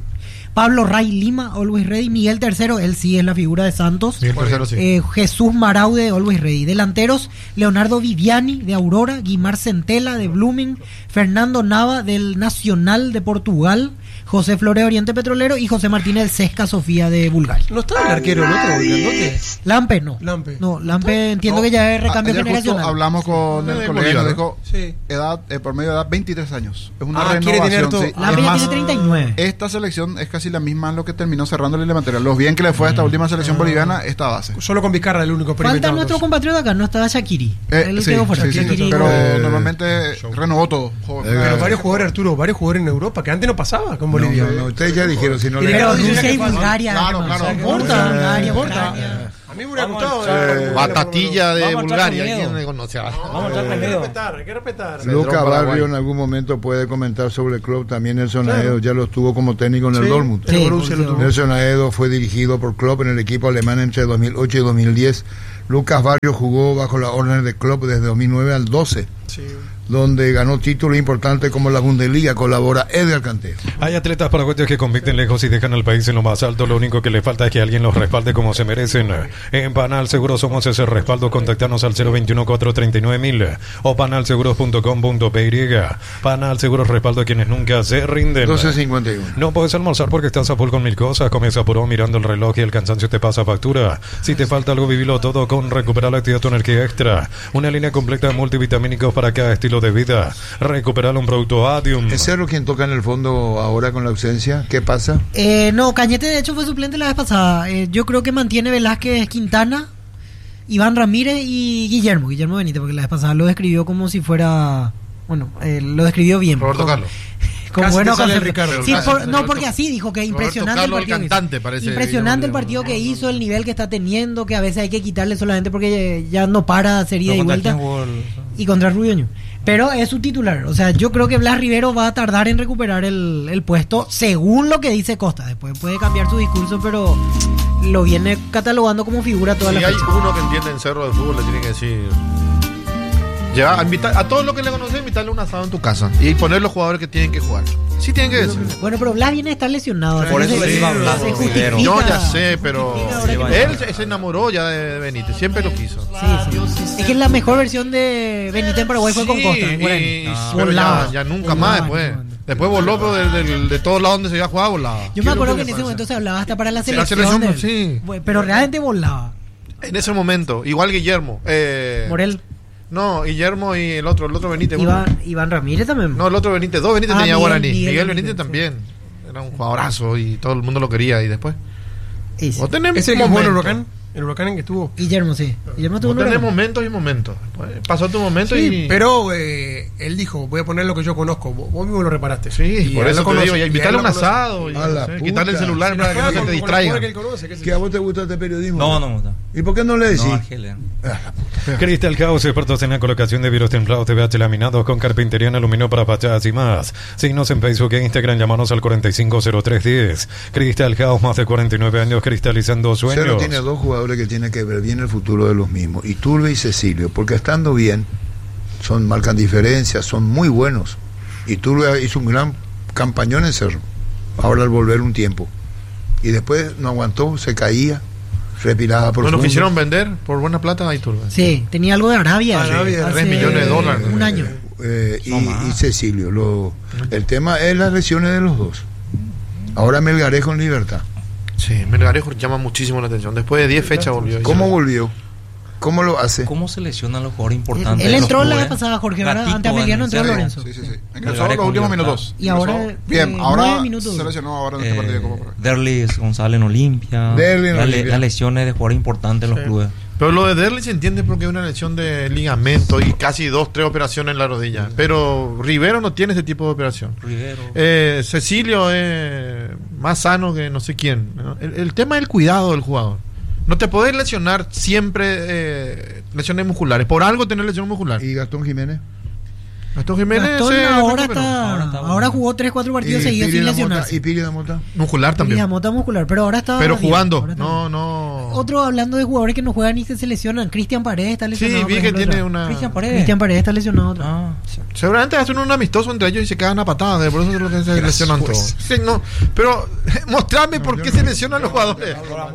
Pablo Ray Lima, Always Ready. Miguel Tercero, él sí es la figura de Santos. Sí, el tercero sí. Eh, Jesús Marau de Always Ready. Delanteros, Leonardo Viviani de Aurora, Guimar Centela de Blooming, Fernando Nava del Nacional de Portugal, José Flores Oriente Petrolero y José Martínez del Cesca Sofía de Bulgaria. ¿No estaba el arquero el otro, el grandote? Lampe no. Lampe. No, Lampe entiendo No, que ya es a- recambio ayer justo generacional. hablamos con Sí. el De colega y nos Bolívar, dijo Sí. edad, eh, por medio de edad, veintitrés años. Es una Ah, quiere renovación. tener todo. sí. Lampe Es ya más, tiene treinta y nueve. esta selección es casi la misma en lo que terminó cerrando el elementario. Los bien que le fue a esta última selección boliviana, esta base. Solo con Vizcarra, el único Falta experimentado. nuestro compatriota acá, no estaba Shakiri. Eh, Él sí, quedó fuera. sí, sí, Shaqiri pero no- Eh, normalmente renovó todo. Joven. eh, Pero varios jugadores, Arturo, varios jugadores en Europa, que antes no pasaba con Bolivia. No, no, ustedes ya dijeron, si no le Pero gana. Rusia y Claro, Bulgaria. claro, hermano, claro. o sea, Importa, Bulgaria, importa. Ucrania. A mí mí me hubiera Vamos gustado. a eh, echar- Batatilla de Vamos a echar Bulgaria. con miedo. ¿Quién le conoce? Vamos a No, echar hay que miedo. respetar, hay que respetar. Centro Luca Paraguay. Barrio en algún momento puede comentar sobre el club. También Nelson Claro. Aedo ya lo estuvo como técnico en el Sí, Dortmund. el Sí, Borussia lo Borussia. tuvo. Nelson Aedo fue dirigido por Klopp en el equipo alemán entre dos mil ocho y dos mil diez. Lucas Barrio jugó bajo la orden de Klopp desde dos mil nueve al doce, Sí. donde ganó títulos importantes como la Bundesliga. Colabora Edgar Cantero. Hay atletas paraguayos que compiten lejos y dejan al país en lo más alto. Lo único que le falta es que alguien los respalde como se merecen. En Panal Seguros somos ese respaldo. Contactanos al cero veintiuno, cuatrocientos treinta y nueve mil o panalseguros punto com punto p y. Panal Seguros respaldo a quienes nunca se rinden. doce cincuenta y uno. No puedes almorzar porque estás a full con mil cosas. Comes apurado mirando el reloj y el cansancio te pasa factura. Si te falta algo, vivilo todo con Recuperar la Actividad Tu Energía Extra. Una línea completa de multivitamínicos para cada estilo de vida. Recuperar un producto Adium. ¿Es Cerro quien toca en el fondo ahora con la ausencia? ¿Qué pasa? Eh, no, Cañete de hecho fue suplente la vez pasada. Eh, yo creo que mantiene Velázquez, Quintana, Iván Ramírez y Guillermo. Guillermo Benítez, porque la vez pasada lo describió como si fuera... Bueno, eh, lo describió bien. Roberto Como- Carlos. Como Casi bueno te sale concepto. Ricardo. Sí, Casi por- te no, sale porque Roberto- así dijo que Roberto impresionante Carlos, el partido. el que hizo. cantante, parece, Impresionante el Guillermo partido que Benítez. hizo, el nivel que está teniendo, que a veces hay que quitarle solamente porque ya no para, sería y ¿Contra vuelta. quién jugó el- Y contra Rubioño. Pero es su titular. O sea, yo creo que Blas Rivero va a tardar en recuperar el, el puesto, según lo que dice Costa. Después puede cambiar su discurso, pero lo viene catalogando como figura toda Si la hay fecha. uno que entiende en Cerro de Fútbol, le tiene que decir. Lleva a, invitar, a todos los que le conocen, invitarle un asado en tu casa y poner los jugadores que tienen que jugar. Sí, tienen que decir. Bueno, pero Blas viene a estar lesionado. Por así eso que le se- iba a hablar, se Rivero. justifica- No, ya sé, pero justifica ahora que no. él se- se enamoró ya de Benítez, siempre lo quiso. Sí, sí. Es que la mejor versión de Benítez en Paraguay fue con Sí, Costa. en y- Guaraní. y- Ah, pero volaba. ya, ya nunca Volaba, más después. no, no. Después voló, pero de, de- de todos lados donde se iba a jugar, volaba. Yo me acuerdo que en ese momento se hablaba hasta para la La selección. selección, de él. sí. Bueno, pero realmente volaba. En ese momento, igual Guillermo. Eh, Morel, No, Guillermo y el otro, el otro Benítez. uno. Iván, Iván Ramírez también. No, el otro Benítez, dos Benítez Ah, tenía Miguel- Guaraní. Miguel Miguel, Benítez, Benítez sí. también. Era un jugadorazo y todo el mundo lo quería. Y después. Y sí. Vos tenés ¿Ese que jugó en el momentos. Huracán? ¿El Huracán en que estuvo? Guillermo, sí. Guillermo tuvo Vos un tenés programa. momentos y momentos. Pues, pasó tu momento Sí, y. pero eh, él dijo, voy a poner lo que yo conozco. Vos, vos mismo lo reparaste. Sí, Y por él eso lo te conoce, digo, y y él invitarle lo un conoce. asado, y, A la no sé, quitarle el puta. celular Sí, para que no claro, se te con- con el distraiga. jugador que él conoce, qué sé ¿Que yo. a vos te gusta este periodismo? No, no me gusta. ¿Y por qué no le decís? No, Argelia. Crystal House, expertos en la colocación de vidrios templados de P H laminados con carpintería en aluminio para fachadas y más. Síguenos en Facebook e Instagram, llamanos al cuarenta y cinco cero tres diez. Crystal House, más de cuarenta y nueve años cristalizando Cerro sueños. tiene dos jugadores que tienen que ver bien el futuro de los mismos, Iturbe y Cecilio, porque estando bien, son marcan diferencias, son muy buenos. Iturbe hizo un gran campañón en Cerro, ahora al volver un tiempo. Y después no aguantó, se caía, respiraba No profundo. nos quisieron vender por buena plata a Iturbe. Sí, tenía algo de Arabia. Arabia, hace tres millones de dólares. Un año. Eh, y, No más. y Cecilio. Lo, el tema es las lesiones de los dos. Ahora Melgarejo en libertad. Sí, Melgarejo llama muchísimo la atención. Después de diez fechas volvió. ¿Cómo volvió? ¿Cómo lo hace? ¿Cómo seleccionan los jugadores importantes? Él los entró la clubes? vez pasada, Jorge, ¿verdad? Gatito Ante Ameliano en entró Cerro. Lorenzo. Sí, sí, sí. Ingresó Melgarejo los últimos libertad. minutos. Y ahora, Ingresó. eh, Bien, nueve ahora minutos. se lesionó ahora en este partido de Copa Eh, Pro. Derlis González en Olimpia. Derlis en La le- Olimpia. Las lesiones de jugadores importantes en los Sí. clubes. Pero lo de Derli se entiende porque es una lesión de ligamento y casi dos, tres operaciones en la rodilla. Pero Rivero no tiene ese tipo de operación. Rivero. Eh, Cecilio es más sano que no sé quién, ¿no? El, el tema es el cuidado del jugador. No te podés lesionar siempre eh, lesiones musculares. Por algo tener lesión muscular. ¿Y Gastón Jiménez? Gastón Jiménez Gastón se ahora, recuperó. está, Ahora está ahora bueno. jugó tres cuatro partidos ¿Y seguidos Piri sin da Mota? lesionarse. ¿Y Piri da Mota? Muscular Y también. la mota muscular, pero ahora está Pero bien, jugando. ahora está No, bien. no. Otro hablando de jugadores que no juegan y que se lesionan. Cristian Paredes está lesionado. Sí, vi por que ejemplo, tiene otra. una. Cristian Paredes. Cristian Paredes está lesionado. otra. Ah, sí. Seguramente hacen un amistoso entre ellos y se cagan a patadas. eh, Por eso es lo que se lesionan todos. Sí, no, pero mostrame por qué se lesionan los jugadores.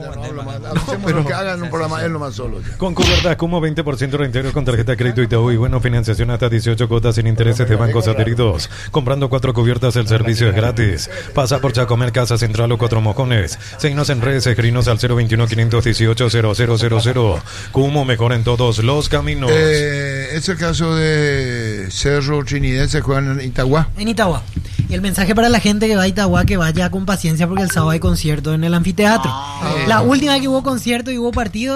Hacemos lo que hagan un programa él nomás solo. Con Cubiertas como veinte por ciento reintegro con tarjeta de crédito Itaú y bueno, financiación hasta dieciocho cuotas sin intereses de bancos adheridos. Comprando cuatro cubiertas el servicio es gratis. Pasa por Chacomer, Casa Central o Cuatro Mojones. Seguinos en redes, escribinos al cero veintiuno, quinientos dieciocho, cero cero cero cero. Como mejor en todos los caminos. Eh, es el caso de Cerro Trinidense, juegan en Itagua. En Itagua. Y el mensaje para la gente que va a Itagua, que vaya con paciencia porque el sábado hay concierto en el anfiteatro. La última que hubo concierto y hubo partido,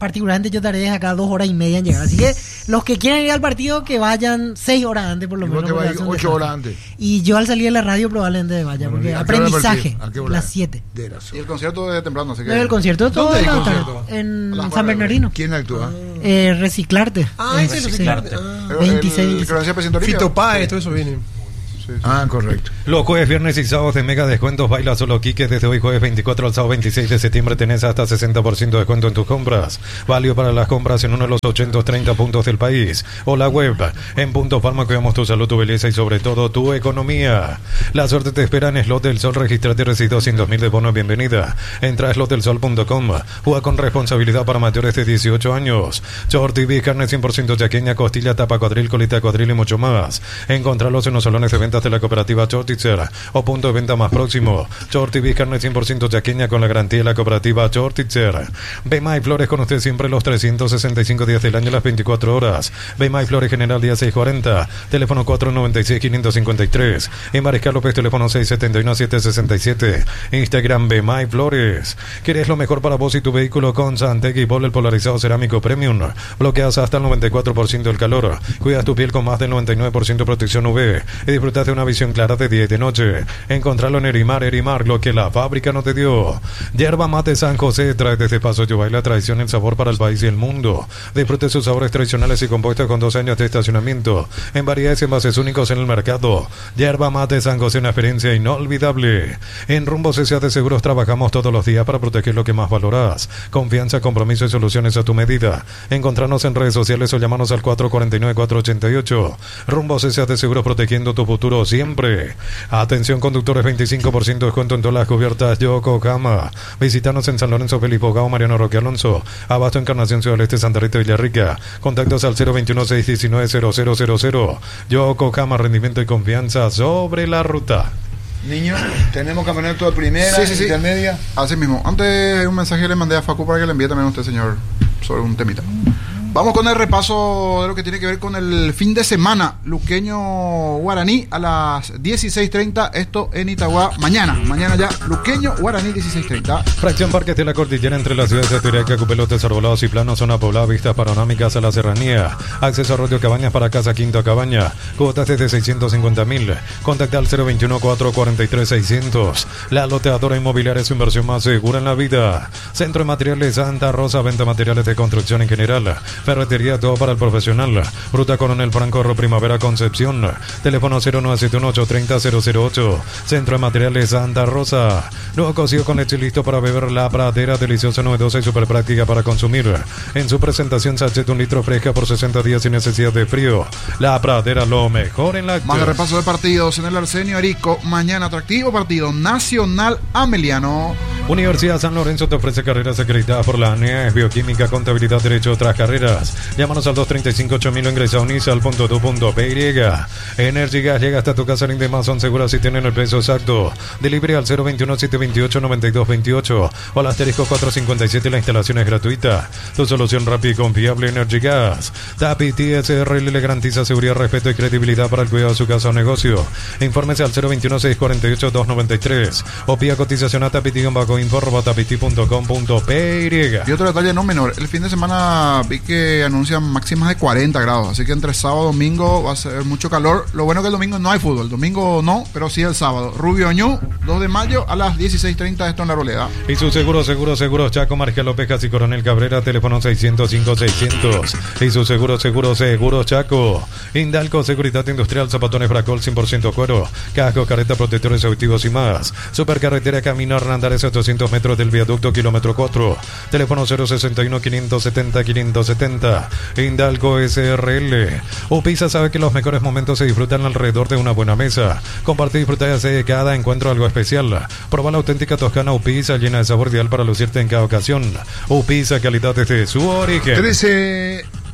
particularmente yo tardé acá dos horas y media en llegar. Así que los que quieran ir al partido, que vayan seis horas antes por lo Y menos. vos te porque vas a ir hace un ocho desastre. horas antes. Y yo al salir de la radio probablemente vaya, Bueno, porque ¿a qué hora el aprendizaje, partido? ¿A qué hora? las siete. De las Y el concierto de temprano, así que. El concierto todo ¿Dónde de hay la tarde, concierto? en A las San nueve. Bernardino. ¿Quién actúa? Eh, reciclarte. Ah, Eh, ese es sí. reciclarte. El- Ah. veintiséis, el veintiséis. que lo decía Presidente Olivia. Fito Páez, todo eso viene. Sí, sí. Ah, correcto. Los jueves, viernes y sábados de mega descuentos baila solo Quique. Desde hoy jueves veinticuatro al sábado veintiséis de septiembre tenés hasta sesenta por ciento de descuento en tus compras. Válido para las compras en uno de los ochocientos treinta puntos del país. O la web. En Punto Farma cuidamos tu salud, tu belleza y sobre todo tu economía. La suerte te espera en Slot del Sol. Registrate y recibe doscientos mil de bono. Bienvenida. Entra a slot del sol punto com. Juega con responsabilidad para mayores de dieciocho años. Short T V, carne cien por ciento chaqueña, costilla, tapa cuadril, colita de cuadril y mucho más. Encontralos en los salones de ventas de la cooperativa Chortitzer o punto de venta más próximo. Short T V, carne cien por ciento chaqueña con la garantía de la cooperativa Chortitzer. Bema y Flores con usted siempre los trescientos sesenta y cinco días del año, las veinticuatro horas. Bema y Flores General día seiscientos cuarenta, teléfono cuatro noventa y seis, quinientos cincuenta y tres. En Mariscal López, teléfono seis setenta y uno, setecientos sesenta y siete. Instagram Bema y Flores. ¿Querés lo mejor para vos y tu vehículo? Con Santec y Bol, el polarizado cerámico premium. Bloqueas hasta el noventa y cuatro por ciento del calor. Cuidas tu piel con más del noventa y nueve por ciento de protección U V. Y disfrutas de una visión clara de día y de noche. Encontralo en Erimar, Erimar, lo que la fábrica no te dio. Yerba Mate San José trae desde Paso Yubay la tradición y el sabor para el país y el mundo. Disfrute sus sabores tradicionales y compuestos con dos años de estacionamiento. En variedades y envases únicos en el mercado. Yerba Mate San José, una experiencia inolvidable. En Rumbo C C A de Seguros trabajamos todos los días para proteger lo que más valorás. Confianza, compromiso y soluciones a tu medida. Encontrarnos en redes sociales o llamarnos al cuatro cuatro nueve, cuatro ocho ocho. Rumbo C C A de Seguros, protegiendo tu futuro siempre. Atención conductores, veinticinco por ciento de descuento en todas las cubiertas Yokohama. Visítanos en San Lorenzo, Felipe Gao, Mariano Roque Alonso. Abasto, Encarnación, Ciudad del Este, Santa Rita, Villarrica. Contactos al cero veintiuno, seiscientos diecinueve, cero cero cero cero. Yokohama, rendimiento y confianza sobre la ruta. Niño, tenemos campeonato de primera, Sí, sí, sí. intermedia. Así mismo. Antes un mensaje le mandé a Facu para que le envíe también a usted, señor, sobre un temita. Vamos con el repaso de lo que tiene que ver con el fin de semana. Luqueño Guaraní a las dieciséis treinta. Esto en Itagua. Mañana. Mañana ya. Luqueño Guaraní dieciséis treinta. Fracción Parques de la Cordillera entre las ciudades de Turiaca, Cupelotes, Arbolados y Planos, zona poblada, vistas panorámicas a la serranía. Acceso a Arroyo Cabañas para Casa Quinto Cabaña. Cuotas desde seiscientos cincuenta mil. Contacta al cero veintiuno, cuatro cuarenta y tres, seiscientos. La loteadora inmobiliaria es su inversión más segura en la vida. Centro de Materiales Santa Rosa, venta materiales de construcción en general. Ferretería, todo para el profesional. Ruta Coronel Franco, Primavera, Concepción. Teléfono cero nueve siete uno, ocho tres cero, cero cero ocho. Centro de Materiales Santa Rosa. Nuevo cocido con leche listo para beber. La Pradera, deliciosa, novedosa y súper práctica para consumir. En su presentación, sachet un litro fresca por sesenta días sin necesidad de frío. La Pradera, lo mejor en la Más de repaso de partidos en el Arsenio Arico. Mañana atractivo partido Nacional Ameliano. Universidad San Lorenzo te ofrece carreras acreditadas por la A N E A, es bioquímica, contabilidad, derecho, otras carreras. Llámanos al dos treinta y cinco, ocho mil o ingresa a unisal punto edu punto pe y. Energy Gas llega hasta tu casa, rinde más, son seguras y tienen el precio exacto. Delivery al cero veintiuno, setecientos veintiocho, noventa y dos veintiocho o al asterisco cuatrocientos cincuenta y siete. La instalación es gratuita. Tu solución rápida y confiable, Energy Gas. Tapiti S R L le garantiza seguridad, respeto y credibilidad para el cuidado de su casa o negocio. Infórmese al cero veintiuno, seiscientos cuarenta y ocho, doscientos noventa y tres o pida cotización a tapiti-info arroba tapiti punto com punto pe. Y otro detalle no menor, el fin de semana vi que anuncian máximas de cuarenta grados, así que entre sábado y domingo va a ser mucho calor. Lo bueno que el domingo no hay fútbol, el domingo no, pero sí el sábado. Rubio Ñu, dos de mayo a las dieciséis treinta, esto en La Roleda. Y su seguro, seguro, seguro, Chaco, Marcial López, y Coronel Cabrera, teléfono seiscientos cinco, seiscientos. Y su seguro, seguro, seguro, Chaco. Indalco, Seguridad Industrial, Zapatones Bracol, cien por ciento cuero, casco, careta, protectores auditivos y más. Supercarretera Camino Hernandares, ochocientos metros del viaducto, kilómetro cuatro. Teléfono cero sesenta y uno, quinientos setenta, quinientos setenta. Indalco S R L. Upisa sabe que los mejores momentos se disfrutan alrededor de una buena mesa. Compartir y disfrutar de cada encuentro algo especial. Proba la auténtica toscana Upisa, llena de sabor ideal para lucirte en cada ocasión. Upisa, calidad desde su origen. trece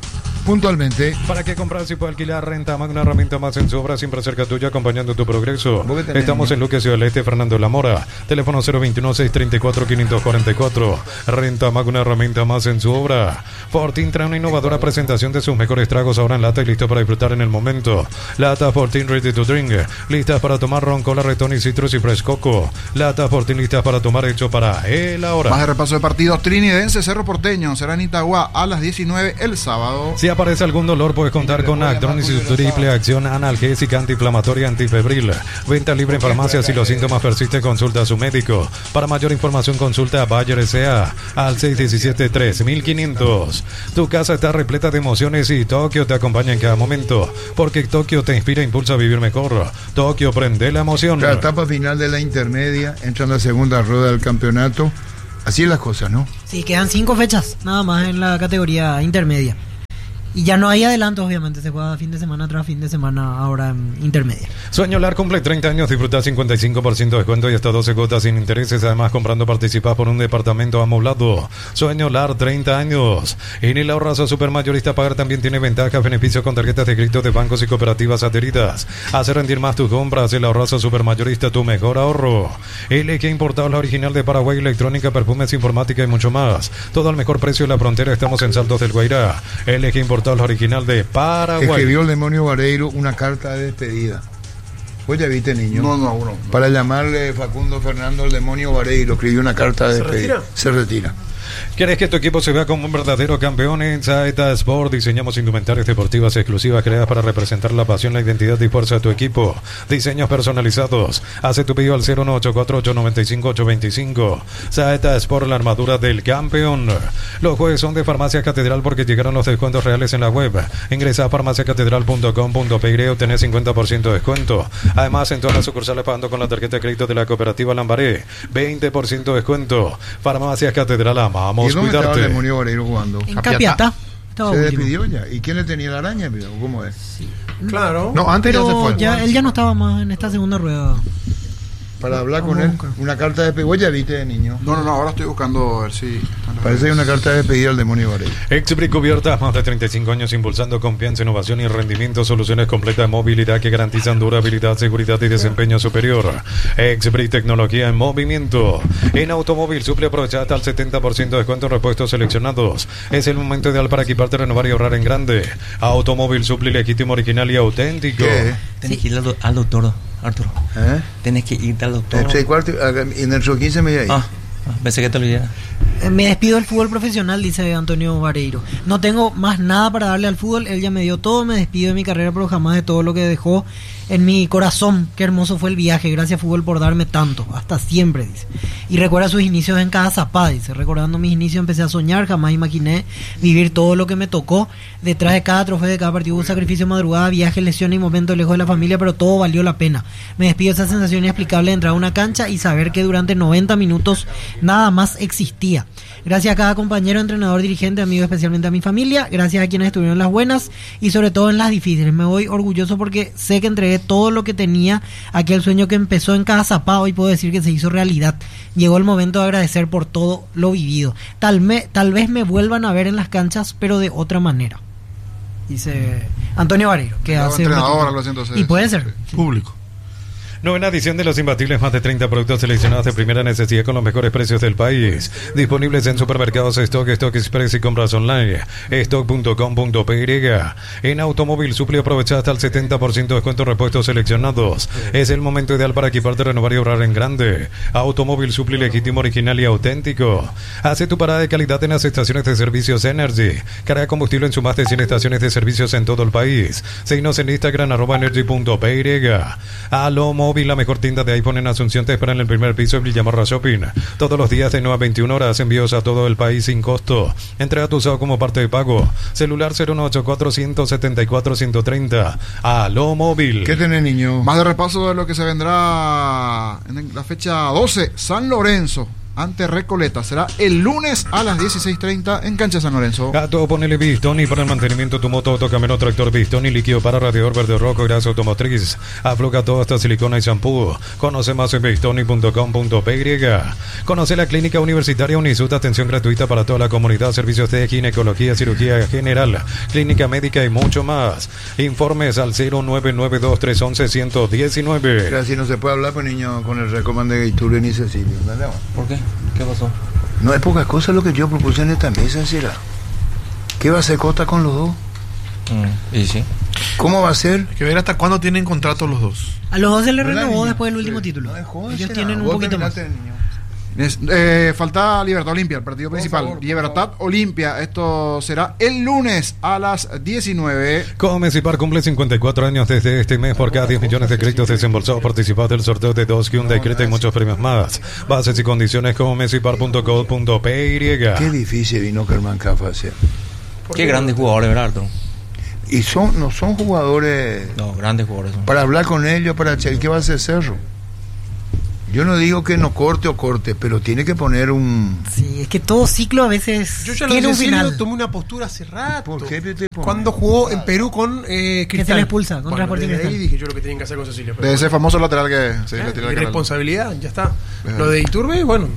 puntualmente. ¿Para qué comprar si puede alquilar? Renta Magna, una herramienta más en su obra, siempre cerca tuya, acompañando tu progreso. Estamos en Luque, Ciudad del Este, Fernando La Mora. Teléfono cero veintiuno, seiscientos treinta y cuatro, quinientos cuarenta y cuatro. Renta Magna, una herramienta más en su obra. Fortín trae una innovadora presentación de sus mejores tragos ahora en lata y listo para disfrutar en el momento. Lata Fortín Ready to Drink. Listas para tomar ron, cola, retón y citrus y fresh coco. Lata Fortín listas para tomar, hecho para el ahora. Más de repaso de partidos. Trinidense, Cerro Porteño. Será en Itagua a las diecinueve el sábado. Si aparece algún dolor, puedes contar con Actron y su triple acción analgésica, antiinflamatoria, antifebril. Venta libre en farmacias. Si los síntomas persisten, consulta a su médico. Para mayor información, consulta a Bayer S A al seis uno siete, tres mil quinientos. Tu casa está repleta de emociones y Tokio te acompaña en cada momento, porque Tokio te inspira e impulsa a vivir mejor. Tokio, prende la emoción. La etapa final de la intermedia, entra en la segunda rueda del campeonato. Así es las cosas, ¿no? Sí, quedan cinco fechas nada más en la categoría intermedia. Y ya no hay adelantos, obviamente. Se juega fin de semana tras fin de semana ahora en intermedia. Sueño Lar cumple treinta años. Disfruta cincuenta y cinco por ciento de descuento y hasta doce cuotas sin intereses. Además, comprando participás por un departamento amoblado. Sueño Lar, treinta años. En el ahorrazo supermayorista pagar también tiene ventajas, beneficios con tarjetas de crédito de bancos y cooperativas adheridas. Hace rendir más tus compras. El ahorrazo supermayorista, tu mejor ahorro. L G Importados, la original de Paraguay, electrónica, perfumes, informática y mucho más. Todo al mejor precio en la frontera. Estamos en Saltos del Guairá. L G Importados, la original de Paraguay. Escribió el demonio Vareiro una carta de despedida. ¿Vos ya viste, niño? No, no, no. Para llamarle Facundo Fernando el demonio Vareiro, escribió una carta de ¿Se despedida. retira? Se retira. ¿Quieres que tu equipo se vea como un verdadero campeón? En Saeta Sport diseñamos indumentarias deportivas exclusivas creadas para representar la pasión, la identidad y fuerza de tu equipo. Diseños personalizados. Hace tu pedido al cero uno ocho cuatro, ocho nueve cinco, ocho dos cinco. Saeta Sport, la armadura del campeón. Los jueves son de Farmacia Catedral porque llegaron los descuentos reales en la web. Ingresa a farmacia catedral punto com punto pe y obtenés cincuenta por ciento de descuento. Además, en todas las sucursales pagando con la tarjeta de crédito de la cooperativa Lambaré, veinte por ciento de descuento. Farmacia Catedral, amamos ¿Y dónde cuidarte. estaba el demonio Vareiro jugando? En Capiatá. Estaba ¿Se último. despidió ya? ¿Y quién le tenía la araña? ¿Cómo es? Claro. No, antes ya se Pero fue. ya, él ya no estaba más en esta segunda rueda. Para hablar con Vamos a él, buscar. una carta de despedida. ¿Vos ya viste, niño? No, no, no, ahora estoy buscando a ver si... Parece que hay una carta de despedida al demonio Vareiro. Exbrick Cubiertas, más de treinta y cinco años impulsando confianza, innovación y rendimiento, soluciones completas de movilidad que garantizan durabilidad, seguridad y desempeño superior. Exbrick, tecnología en movimiento. En automóvil suple, aprovecha hasta el setenta por ciento de descuento en repuestos seleccionados. Es el momento ideal para equiparte, renovar y ahorrar en grande. Automóvil suple, legítimo, original y auténtico. ¿Qué? Tenés que ir al, do- al doctor, Arturo. ¿Eh? Tenés que irte al doctor. En seis cuartos, acá, en el show quince media ahí. Ah, ah, pensé que te olvidara. Eh, Me despido del fútbol profesional, dice Antonio Vareiro. No tengo más nada para darle al fútbol. Él ya me dio todo. Me despido de mi carrera, pero jamás de todo lo que dejó en mi corazón. Qué hermoso fue el viaje. Gracias, fútbol, por darme tanto. Hasta siempre, dice. Y recuerda sus inicios en Cazapá, dice. Recordando mis inicios, empecé a soñar. Jamás imaginé vivir todo lo que me tocó. Detrás de cada trofeo, de cada partido, hubo sacrificio, madrugada, viaje, lesiones y momentos lejos de la familia, pero todo valió la pena. Me despido de esa sensación inexplicable de entrar a una cancha y saber que durante noventa minutos nada más existía. Gracias a cada compañero, entrenador, dirigente, amigo, especialmente a mi familia. Gracias a quienes estuvieron en las buenas y sobre todo en las difíciles. Me voy orgulloso porque sé que entregué todo lo que tenía. Aquel sueño que empezó en Cazapá, hoy puedo decir que se hizo realidad. Llegó el momento de agradecer por todo lo vivido. Tal, me, tal vez me vuelvan a ver en las canchas, pero de otra manera. Dice Antonio Vareiro, que Nuevo hace entrenador, una- algo así, entonces. y puede ser. Público. Novena edición de Los Imbatibles, más de treinta productos seleccionados de primera necesidad con los mejores precios del país. Disponibles en supermercados Stock, Stock Express y compras online. stock punto com punto pe y. En Automóvil Suple, aprovecha hasta el setenta por ciento de descuento en repuestos seleccionados. Es el momento ideal para equiparte, renovar y ahorrar en grande. Automóvil Suple, legítimo, original y auténtico. Hace tu parada de calidad en las estaciones de servicios Energy. Carga combustible en sus más de cien estaciones de servicios en todo el país. Síguenos en Instagram, arroba energy punto pe y. Alo Móvil, la mejor tienda de iPhone en Asunción, te espera en el primer piso de Villamorra Shopping. Todos los días de nueve a veintiuna horas, envíos a todo el país sin costo. Entrega tu usado como parte de pago. Celular cero uno ocho cuatro, uno siete cuatro, uno tres cero. Alo Móvil. ¿Qué tenés, niño? Más de repaso de lo que se vendrá en la fecha doce. San Lorenzo ante Recoleta. Será el lunes a las dieciséis treinta en Cancha San Lorenzo. Gato, ponele Bistoni para el mantenimiento de tu moto, autocamino, tractor Bistoni, líquido para radiador verde rojo, grasa automotriz. Afloja todo hasta silicona y shampoo. Conoce más en bistoni punto com punto p y. Conoce la clínica universitaria Unisud, atención gratuita para toda la comunidad, servicios de ginecología, cirugía general, clínica médica y mucho más. Informes al cero nueve nueve dos tres uno uno uno uno nueve. Pero si no se puede hablar con niños con el recomendado de Gaituro ni Cecilio. ¿Dale? ¿Por qué? ¿Qué pasó? No es poca cosa lo que yo propuse en esta mesa, será. ¿Qué va a hacer Cota con los dos? Mm, y sí. ¿Cómo va a ser? Hay que ver hasta cuándo tienen contrato los dos. A los dos se les ¿Verdad, renovó niño? después del último Sí. título. No es joven, Ellos será. tienen un Vos poquito más. terminaste, niño. Es- eh, falta Libertad Olimpia, el partido Por principal. favor, por Libertad Olimpia. Esto será el lunes a las diecinueve. Comecipar cumple cincuenta y cuatro años desde este mes. Por cada diez millones de créditos desembolsados participados del sorteo de dos Hyundai Creta y muchos premios más. Bases y condiciones comecipar punto co punto p y. Qué difícil vino Germán Cafa a hacer. Qué grandes jugadores, ¿verdad, Arturo? Y son, no son jugadores No, grandes jugadores son. para hablar con ellos, para el que va a hacer Cerro. Yo no digo que no corte o corte, pero tiene que poner un... Sí, es que todo ciclo a veces Yo ya lo tiene un Cecilio final. tomé una postura hace rato. ¿Por qué te pones? Cuando jugó en Perú con eh, Cristal. se le expulsa contra Bueno, Sporting desde ahí Cristal. dije yo lo que tenían que hacer con Cecilio. pero De ese bueno. famoso lateral que. Sí, Eh, lateral que- irresponsabilidad, ya está. Ajá. Lo de Iturbe, bueno,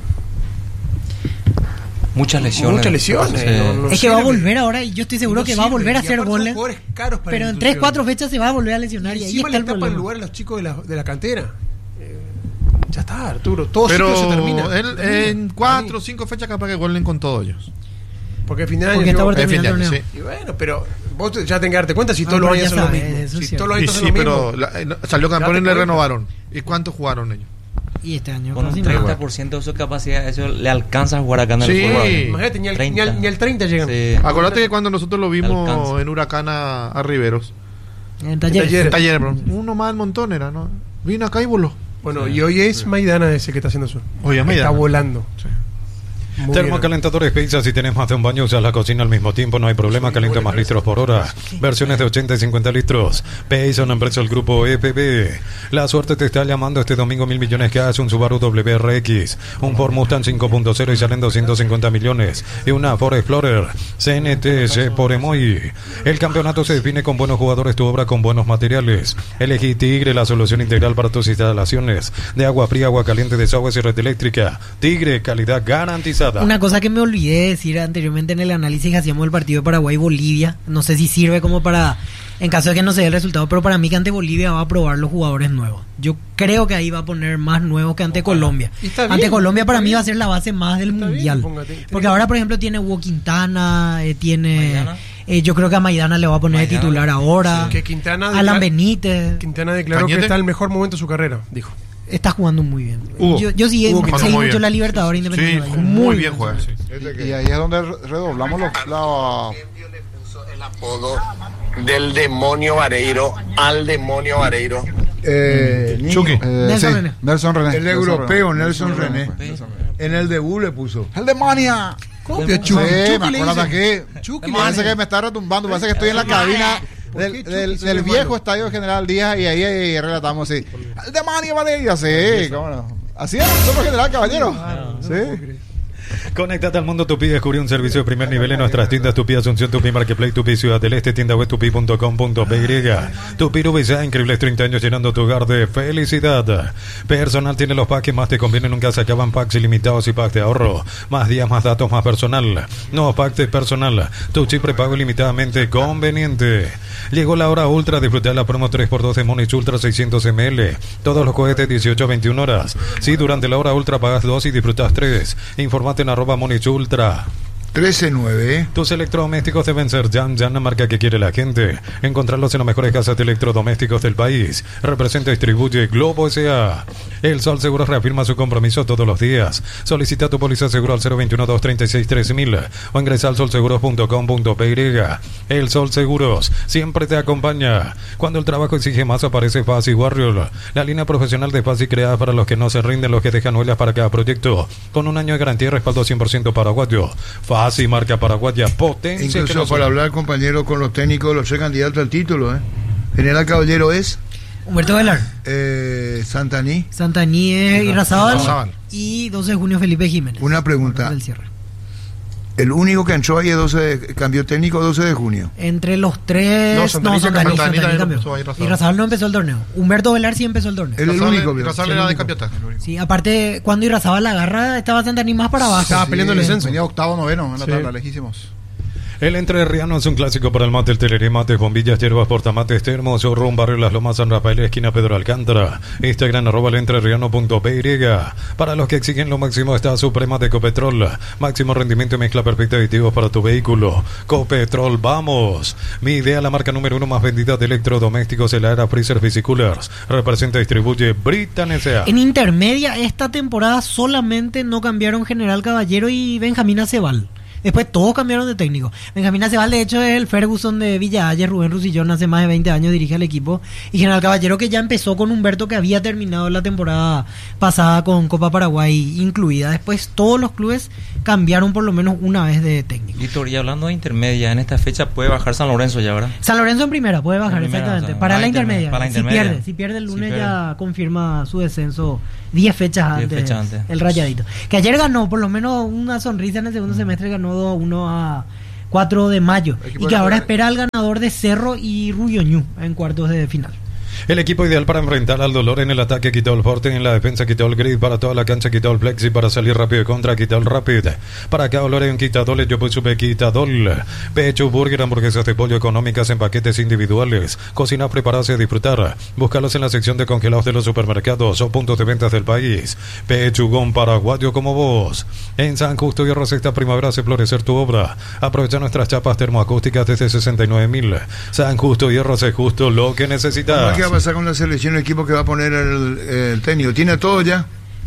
Muchas lesiones. muchas lesiones. Sí. no- no Es sé que va a lo que- volver ahora y yo estoy seguro no que va a sirve, volver a y hacer aparte son goles. jugadores caros para Pero la en tres, institución. cuatro fechas se va a volver a lesionar y Y ahí encima está le el tapan problema. lugar a los chicos de la, de la cantera. Eh, ya está, Arturo. Todo Pero ciclo se termina. él, Se termina. en cuatro o cinco fechas capaz que vuelven con todos ellos. Porque al final Porque está por Es fin terminar de el año, torneo. sí. Y bueno, pero vos te- ya tenés que darte cuenta si Ah, todos los pero años ya son lo sabes, mismo. eso es Si cierto. todos los Y años hacen sí, lo pero mismo. la- eh, no, salió campeón Date y le cuenta. renovaron. ¿Y cuántos jugaron ellos? Y este año. Con un casi treinta nada. por ciento de su capacidad, eso le alcanza a jugar acá en el Sí. fútbol. Imagínate, ni al, ni al- ni al treinta llegan. Sí. Acordate que cuando nosotros lo vimos Alcanza. en Huracán a, a Riveros. En Talleres. Talleres. En Talleres, bro. Uno más del montón era, ¿no? Vino acá y voló. Bueno, y hoy es Maidana ese que está haciendo eso. Hoy es Maidana. Está volando. Sí. Muy bien. Termocalentadores Pizza, si tenés más de un baño, usas la cocina al mismo tiempo, no hay problema, calienta más litros por hora. Versiones de ochenta y cincuenta litros. Payson, una empresa del grupo E P B. La suerte te está llamando este domingo, mil millones cash, un Subaru W R X, un Ford Mustang cinco punto cero y salen doscientos cincuenta millones. Y una Ford Explorer C N T G por Emoy. El campeonato se define con buenos jugadores, tu obra con buenos materiales. Elegí Tigre, la solución integral para tus instalaciones. De agua fría, agua caliente, desagües y red eléctrica. Tigre, calidad garantizada. Una cosa que me olvidé de decir anteriormente en el análisis que hacíamos del partido de Paraguay-Bolivia, no sé si sirve como para, en caso de que no se dé el resultado, pero para mí que ante Bolivia va a probar los jugadores nuevos. Yo creo que ahí va a poner más nuevos que ante Colombia. Y está Ante bien, Colombia para está mí bien. va a ser la base más del Está bien, mundial. póngate- tiene Porque que- ahora, por ejemplo, tiene Hugo Quintana, eh, tiene... Maidana. eh, yo creo que a Maidana le va a poner de Maidana. titular ahora. Que Quintana Alan declara- Benítez. Quintana declaró Cañete. que está en el mejor momento de su carrera, dijo. Está jugando muy bien. Hugo. Yo, yo sí Hugo seguí Quintana muy mucho bien. la Libertadores Sí, Independiente. de Valle. muy bien juega. sí. Y, y ahí es donde re- redoblamos los, la, El apodo del demonio Vareiro al demonio Vareiro. Eh, niño, Chucky. eh, Nelson sí, René. Nelson René. el Nelson europeo René. Nelson René. Nelson René. En el debut le puso. ¡El demonio! Copia, Sí, Chucky. me Chucky le acuerdo dice. aquí. Chucky le Parece dice. que me está retumbando. Parece que estoy en la cabina ¿Por del, qué Chucky del, se del ve viejo malo? estadio General Díaz y ahí, ahí relatamos así. ¡El demonio, Valeria! Sí, cómo no. Así es, somos general, caballero. Sí. Conéctate al mundo Tupi, descubrí un servicio de primer nivel en nuestras tiendas Tupi Asunción, Tupi Marketplace, Tupi Ciudad del Este, tienda web tupi punto com punto p y. Tupi Rubizá, increíbles treinta años llenando tu hogar de felicidad. Personal tiene los packs que más te convienen, nunca se acaban, packs ilimitados y packs de ahorro. Más días, más datos, más personal. No, packs de personal. Tu chip prepago ilimitadamente conveniente. Llegó la hora ultra, disfrutar la promo tres por dos de Monich Ultra seiscientos mililitros. Todos los cohetes dieciocho a veintiuna horas. Si durante la hora ultra pagas dos y disfrutas tres. Informate en arroba Monich Ultra. trece nueve, ¿eh? Tus electrodomésticos deben ser Jan Jan, la marca que quiere la gente. Encontrarlos en las mejores casas de electrodomésticos del país. Representa y distribuye Globo S A. El Sol Seguros reafirma su compromiso todos los días. Solicita tu póliza seguro al cero veintiuno, dos treinta y seis, trece mil o ingresa al sol seguros punto com punto p y. El Sol Seguros siempre te acompaña. Cuando el trabajo exige más, aparece Fácil Warrior, la línea profesional de Fácil creada para los que no se rinden, los que dejan huellas para cada proyecto, con un año de garantía y respaldo cien por ciento paraguayo. Fácil, marca paraguaya, potencia. Incluso que nos- para hablar, compañero, con los técnicos, los tres candidatos al título, ¿eh? General Caballero es. Humberto Velar. Eh, Santaní. Santaní es Irrazábal. Irrazábal. Y doce de junio Felipe Jiménez. Una pregunta. Del cierre. El único que entró ahí es doce de, cambió técnico doce de junio. Entre los tres. No, Santaní no, Santaní, cambió. Santaní Santaní cambió. empezó ahí Irrazábal. Irrazábal no empezó el torneo. Humberto Velar sí empezó el torneo. El, el Irrazábal- único, pero- Irrazábal el era de único. Campiota. Sí, aparte, cuando Irrazábal la agarra, estaba Santaní más para abajo. Estaba peleando el Sí. descenso. Venía octavo, noveno en la Sí. tabla, lejísimos. El entrerriano es un clásico para el mate, el teleré, mates, bombillas, hierbas, portamates, termos, Rum, Barrio Las Lomas, San Rafael, esquina Pedro Alcántara. Instagram, arroba el entrerriano punto p y. Para los que exigen lo máximo está Suprema de Copetrol. Máximo rendimiento y mezcla perfecta de aditivos para tu vehículo. Copetrol, vamos. Mi idea, la marca número uno más vendida de electrodomésticos en la era Freezer Coolers. Representa y distribuye Britan S A. En intermedia, esta temporada solamente no cambiaron General Caballero y Benjamín Acebal. Después todos cambiaron de técnico. Benjamín Acebal, de hecho, es el Ferguson de Villa Ayes. Rubén Rusillón hace más de veinte años dirige al equipo. Y General Caballero, que ya empezó con Humberto, que había terminado la temporada pasada con Copa Paraguay incluida. Después todos los clubes cambiaron por lo menos una vez de técnico. Víctor, y hablando de intermedia, en esta fecha puede bajar San Lorenzo ya, ¿verdad? San Lorenzo en primera puede bajar, En primera, exactamente. o sea, para, para la interme- intermedia. para la Si intermedia. pierde, si pierde el Si lunes pierde. ya confirma su descenso diez fechas diez antes, fechas antes. el Rayadito. Que ayer ganó, por lo menos una sonrisa en el segundo semestre, ganó dos a uno a cuatro de mayo. Equipo Y que de- ahora espera al ganador de Cerro y Rubioñú en cuartos de final. El equipo ideal para enfrentar al dolor en el ataque, quitó el forte, en la defensa quitó el grid, para toda la cancha quitó el flexi, para salir rápido de contra quitó el rapid, para cada dolor hay un quitador, yo pues supe quitador, pecho, burger, hamburguesas de pollo económicas en paquetes individuales, cocinar, prepararse y disfrutar, búscalos en la sección de congelados de los supermercados o puntos de ventas del país. Pechugón paraguayo como vos. En San Justo y Arroz esta primavera hace florecer tu obra. Aprovecha nuestras chapas termoacústicas desde sesenta y nueve mil. San Justo y Arroz es justo lo que necesitas. ¿Qué va a pasar con la selección, el equipo que va a poner el, el técnico? ¿Tiene todo ya?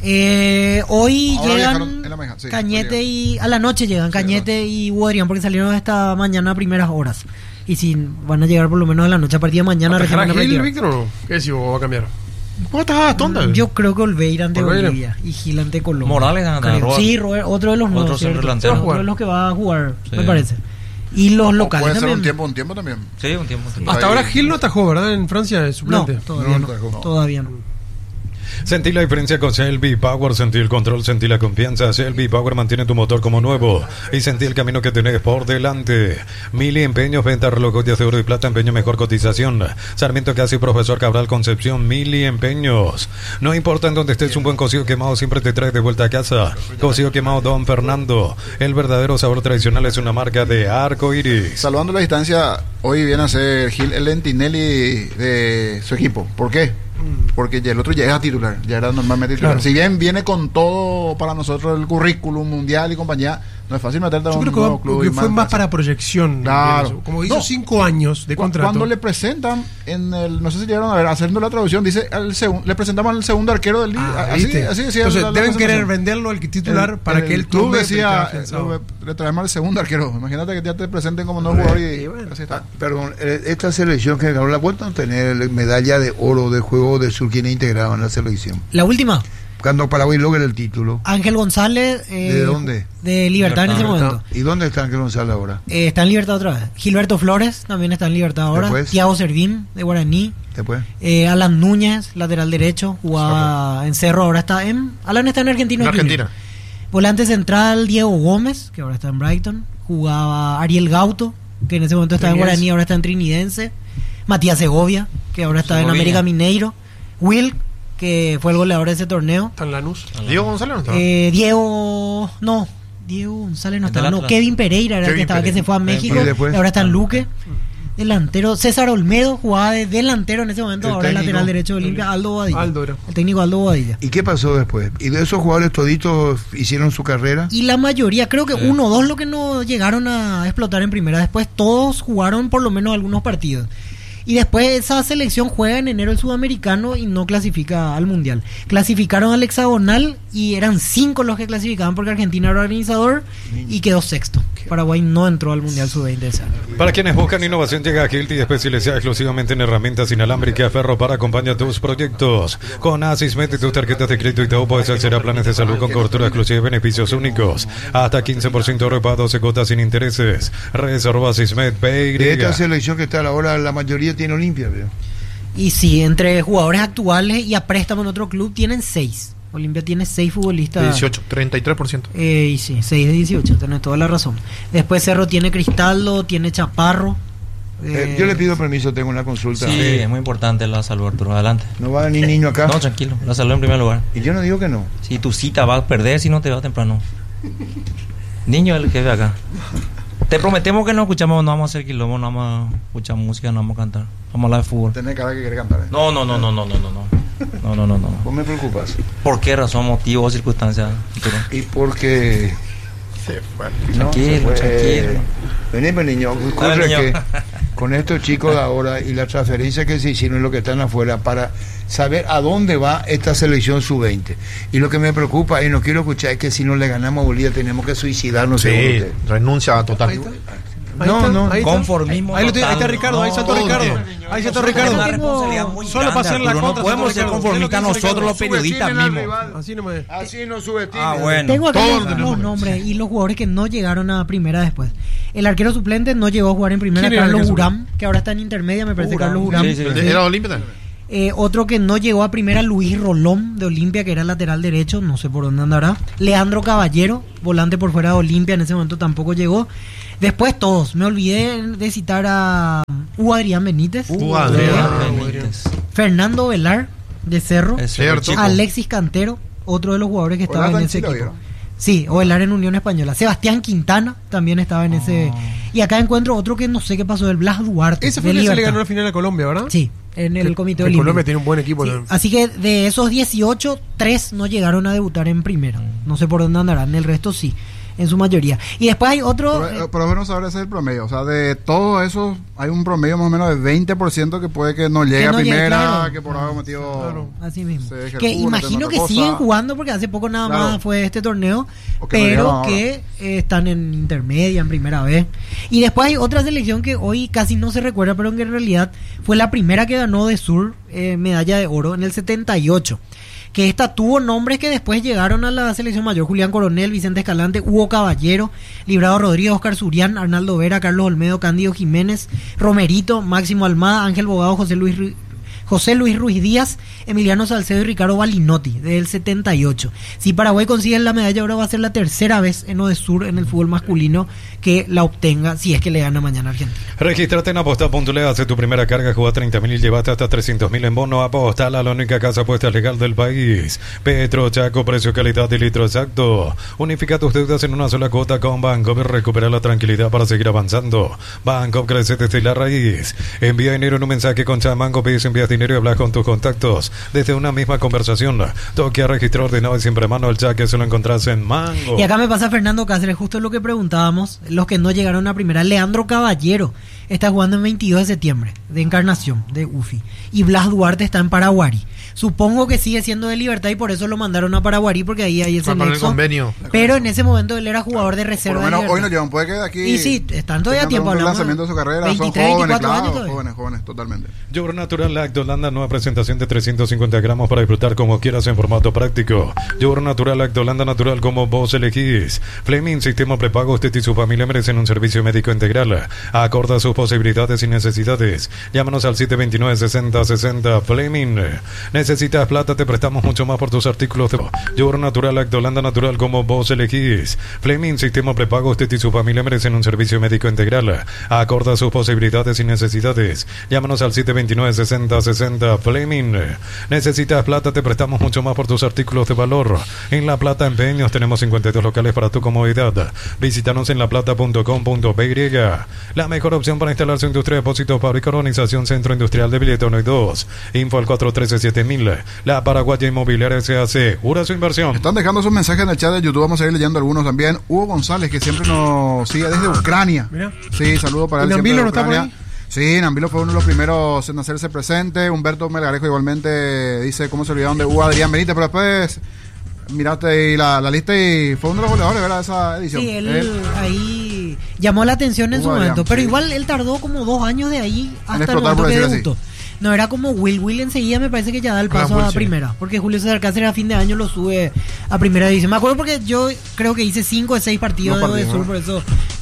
Eh, hoy Ahora llegan viajaron en la mañana, sí, Cañete hoy y a la noche llegan Cañete y Hugo Adrián, porque salieron esta mañana a primeras horas. Y si van a llegar por lo menos a la noche, a partir de mañana recién van a ¿Atajará Gil, practicar. Víctor, o no? ¿Qué decís vos? ¿Va a cambiar? ¿Cómo estás, tonta? Yo creo que Olveira ante Olveira. Bolivia y Gil ante Colombia. Morales anda, Creo. Robert. Sí, Robert, otro de los Otro nuevos, centro ¿cierto? delantero. Otro de los que va a jugar, Sí. me parece. Y los O locales puede ser también. un tiempo, un tiempo también. Sí, un tiempo. sí. Hasta ahora Gil no atajó, ¿verdad? En Francia es No, suplente. todavía No, no. no. Todavía no. Sentí la diferencia con Shelby Power, sentí el control, sentí la confianza. Shelby Power mantiene tu motor como nuevo y sentí el camino que tenés por delante. Mili Empeños, venta reloj, joyas de oro y plata, empeño mejor cotización. Sarmiento Casi, Profesor Cabral Concepción, Mili Empeños. No importa en dónde estés, un buen cocido quemado siempre te trae de vuelta a casa. Cocido quemado Don Fernando. El verdadero sabor tradicional es una marca de Arco Iris. Salvando la distancia, hoy viene a ser Gil el Lentinelli de su equipo. ¿Por qué? Porque ya el otro ya era titular, ya era normalmente titular. Claro. Si bien viene con todo para nosotros el currículum mundial y compañía, no es fácil meterte a Yo un creo que, nuevo va- club. que y fue más atrás. para proyección. Claro. pienso. Como hizo No. cinco años de Cu- contrato. Cuando le presentan en el, no sé si llegaron a ver, haciendo la traducción, dice al segun- le presentamos al segundo arquero del día. Ah, así, ¿viste? así decía Entonces la- la deben querer presentación. venderlo al titular El- para el que el club tome decía, el que afianzado. eh, le traemos al segundo arquero. Imagínate que ya te presenten como nuevo jugador y, Y bueno. así está. Ah, perdón, eh, esta selección que ganó la vuelta a tener medalla de oro de juego de sur, ¿quién integrado en la selección? La última, Cuando Paraguay logre el título. Ángel González. eh, ¿De dónde? De Libertad en ese Libertad. momento. ¿Y dónde está Ángel González ahora? Eh, está en Libertad otra vez. Gilberto Flores también está en Libertad ahora. Después. Tiago Servín, de Guaraní. Después. Eh, Alan Núñez, lateral derecho, jugaba en Cerro, ahora está en... Alan está en Argentina. En Argentina. Volante central, Diego Gómez, que ahora está en Brighton. Jugaba Ariel Gauto, que en ese momento estaba en Trinidense. Guaraní, ahora está en Trinidense. Matías Segovia, que ahora está en Segovia. América Mineiro. Will, que fue el goleador de ese torneo. Está en Lanús. Diego González no estaba. Eh, Diego... No, Diego González no El del estaba. No, Atlas. Kevin Pereira era el Kevin que estaba, Pereira. que se fue a México. Y después. Y ahora está en Luque. Delantero, César Olmedo jugaba de delantero en ese momento, El ahora es técnico. lateral derecho de Olimpia, Aldo Bobadilla. Aldo era. El técnico Aldo Bobadilla. ¿Y qué pasó después? ¿Y de esos jugadores toditos hicieron su carrera? Y la mayoría, creo que uno o dos lo que no llegaron a explotar en primera. Después todos jugaron por lo menos algunos partidos. Y después esa selección juega en enero el sudamericano y no clasifica al mundial. Clasificaron al hexagonal y eran cinco los que clasificaban porque Argentina era organizador y quedó sexto. Paraguay no entró al mundial sub veinte de ese año. Para quienes buscan innovación, llega Hilti, especializada exclusivamente en herramientas inalámbricas. Ferro para acompañar tus proyectos. Con Asismet y tus tarjetas de crédito y todo puedes acceder a planes de salud con cobertura exclusiva y beneficios únicos. Hasta quince por ciento de para doce cuotas sin intereses. Redes arroba Asismet, De esta P Y. selección que está ahora, la mayoría tiene Olimpia, veo. Y sí, entre jugadores actuales y a préstamo en otro club tienen seis. Olimpia tiene seis futbolistas. dieciocho, treinta y tres por ciento. Eh, y sí, seis de dieciocho, tenés toda la razón. Después Cerro tiene Cristaldo, tiene Chaparro. Eh, yo le pido permiso, tengo una consulta. Sí, es muy importante la salud, Arturo. Adelante. ¿No va a venir niño acá? No, tranquilo. La salud en primer lugar. Y yo no digo que no. Si tu cita va a perder si no te va temprano. Niño es el que ve acá. Te prometemos que no escuchamos, no vamos a hacer quilombo, no vamos a escuchar música, no vamos a cantar. Vamos a hablar de fútbol. Tenés cara que quiere cantar. ¿eh? No, no, no, no, no, no, no, no. No, no, no, no. Vos me preocupas. ¿Por qué razón, motivo o circunstancia, Arturo? Y porque... Se fue. No, Tranquilo, se fue. tranquilo. Vení, pues, niño. Ocurre niño. que con estos chicos de ahora y las transferencias que se hicieron y los que están afuera para saber a dónde va esta selección sub veinte. Y lo que me preocupa y no quiero escuchar es que si no le ganamos a Bolivia tenemos que suicidarnos. Sí, según usted. renuncia total. Ahí No, está, no. ahí está. Conformismo Ahí, lo tiene, ahí está total. Ricardo, ahí saltó No, Ricardo. todo Ahí saltó Es Ricardo. una responsabilidad muy Solo grande, para hacer la Arturo. contra, No podemos saltó ser Ricardo. conformistas Es lo que dice nosotros los Ricardo. periodistas Subestimen al mismos. rival. Así no me... Así no subestimen. Ah, bueno. Tengo acá Todos los, tenemos. los nombres y los jugadores que no llegaron a primera después. El arquero suplente no llegó a jugar en primera, ¿Quién era el Carlos arquero Urán, que ahora está en intermedia, me parece Urán, Carlos Urán. sí, sí, sí. ¿Era Olimpia también? Eh, otro que no llegó a primera, Luis Rolón de Olimpia, que era lateral derecho, no sé por dónde andará. Leandro Caballero, volante por fuera de Olimpia, en ese momento tampoco llegó. Después todos, me olvidé de citar a Hugo Adrián Benítez, Hugo Adrián. Benítez. Fernando Velar de Cerro, Es Cierto. chico. Alexis Cantero, otro de los jugadores que estaba Ovelar en en ese Chile, equipo. ¿vieron? Sí, o Velar en Unión Española. Sebastián Quintana también estaba en ese. Y acá encuentro otro que no sé qué pasó, el Blas Duarte. Ese fue de el que se le Libertad. ganó la final a Colombia, ¿verdad? Sí, en el Que- comité que olímpico. Colombia tiene un buen equipo Sí, también. así que de esos dieciocho, tres no llegaron a debutar en primera. No sé por dónde andarán, el resto sí, en su mayoría. Y después hay otro. Pero, eh, pero es bueno saber ese es el promedio. O sea, de todo eso hay un promedio más o menos de veinte por ciento que puede que no llegue Que a no llegue, primera, claro. que por algo metido. Claro. Así mismo. se deje el Que fútbol, imagino otra que cosa. siguen jugando porque hace poco nada Claro. más fue este torneo, O que no pero llegaron que eh, están en intermedia, en primera vez. Y después hay otra selección que hoy casi no se recuerda, pero que en realidad fue la primera que ganó de Sur eh, medalla de oro en el setenta y ocho. Que esta tuvo nombres que después llegaron a la selección mayor: Julián Coronel, Vicente Escalante, Hugo Caballero, Librado Rodríguez, Oscar Surián, Arnaldo Vera, Carlos Olmedo, Cándido Jiménez, Romerito, Máximo Almada, Ángel Bogado, José Luis Ru- José Luis Ruiz Díaz, Emiliano Salcedo y Ricardo Balinotti, del setenta y ocho. Si Paraguay consigue la medalla ahora va a ser la tercera vez en Odesur en el fútbol masculino que la obtenga, si es que le gana mañana a Argentina. Regístrate en aposta punto l e, hace tu primera carga, juega treinta mil y llévate hasta trescientos mil en bono. Apostala, la única casa apuesta legal del país. Petro Chaco, precio, calidad y litro exacto. Unifica tus deudas en una sola cuota con Bancopp y recupera la tranquilidad para seguir avanzando. Bancopp crece desde la raíz. Envía dinero en un mensaje con Chamango, pides, envías dinero y hablas con tus contactos desde una misma conversación. Toque a registro ordenado y siempre a mano el cheque, eso lo encontrás en Mango. Y acá me pasa Fernando Cáceres, justo lo que preguntábamos, los que no llegaron a primera. Leandro Caballero está jugando en veintidós de septiembre, de Encarnación, de U F I. Y Blas Duarte está en Paraguari. Supongo que sigue siendo de Libertad y por eso lo mandaron a Paraguari, porque ahí hay ese Para el nexo. convenio. Pero en ese momento él era jugador de Por reserva. lo menos de hoy no Libertad. llevan, puede que de aquí. Y sí, están todavía a tengan tiempo, un hablamos lanzamiento de su carrera, veintitrés, son jóvenes, veinticuatro claro, años todavía. jóvenes, jóvenes, totalmente. Yogur Natural Lacto Holanda, nueva presentación de trescientos cincuenta gramos para disfrutar como quieras en formato práctico. Yogur Natural Lacto Holanda, natural como vos elegís. Fleming, sistema prepago, usted y su familia merecen un servicio médico integral. Acorda sus posibilidades y necesidades. Llámanos al siete dos nueve, seis cero seis cero. Fleming. Necesitas plata, te prestamos mucho más por tus artículos de Yogur Natural Lacto Holanda, natural como vos elegís. Fleming, sistema prepago, usted y su familia merecen un servicio médico integral. Acorda sus posibilidades y necesidades. Llámanos al siete dos nueve, seis cero seis cero. Fleming. Necesitas plata, te prestamos mucho más por tus artículos de valor. En La Plata Empeños tenemos cincuenta y dos locales para tu comodidad. Visítanos en laplata punto com punto p y. La mejor opción para instalar su industria de depósitos, fábrica, organización, centro industrial de Billete uno y dos. Info al cuatro uno tres siete mil. La Paraguaya Inmobiliaria S A C. Jura su inversión. Están dejando sus mensajes en el chat de YouTube, vamos a ir leyendo algunos también. Hugo González, que siempre nos sigue desde Ucrania. Mira. Sí, saludo para ¿Y él. siempre Nambilo de no está por Ucrania. ahí? Sí, Nambilo fue uno de los primeros en hacerse presente. Humberto Melgarejo igualmente dice cómo se olvidaron de Hugo Adrián Benítez, pero después miraste ahí la, la lista y fue uno de los goleadores, ¿verdad? Esa edición. Sí, él Él, ahí llamó la atención en Hugo su Adrián, momento, pero sí. igual él tardó como dos años de ahí hasta el explotar, momento por que decir así. debutó. No era como Will Will enseguida, me parece que ya da el Con la paso a Will, sí. primera, porque Julio César Cáceres a fin de año lo sube a primera división. Me acuerdo porque yo creo que hice cinco de seis partidos No de partidos, Sur, ¿no? por eso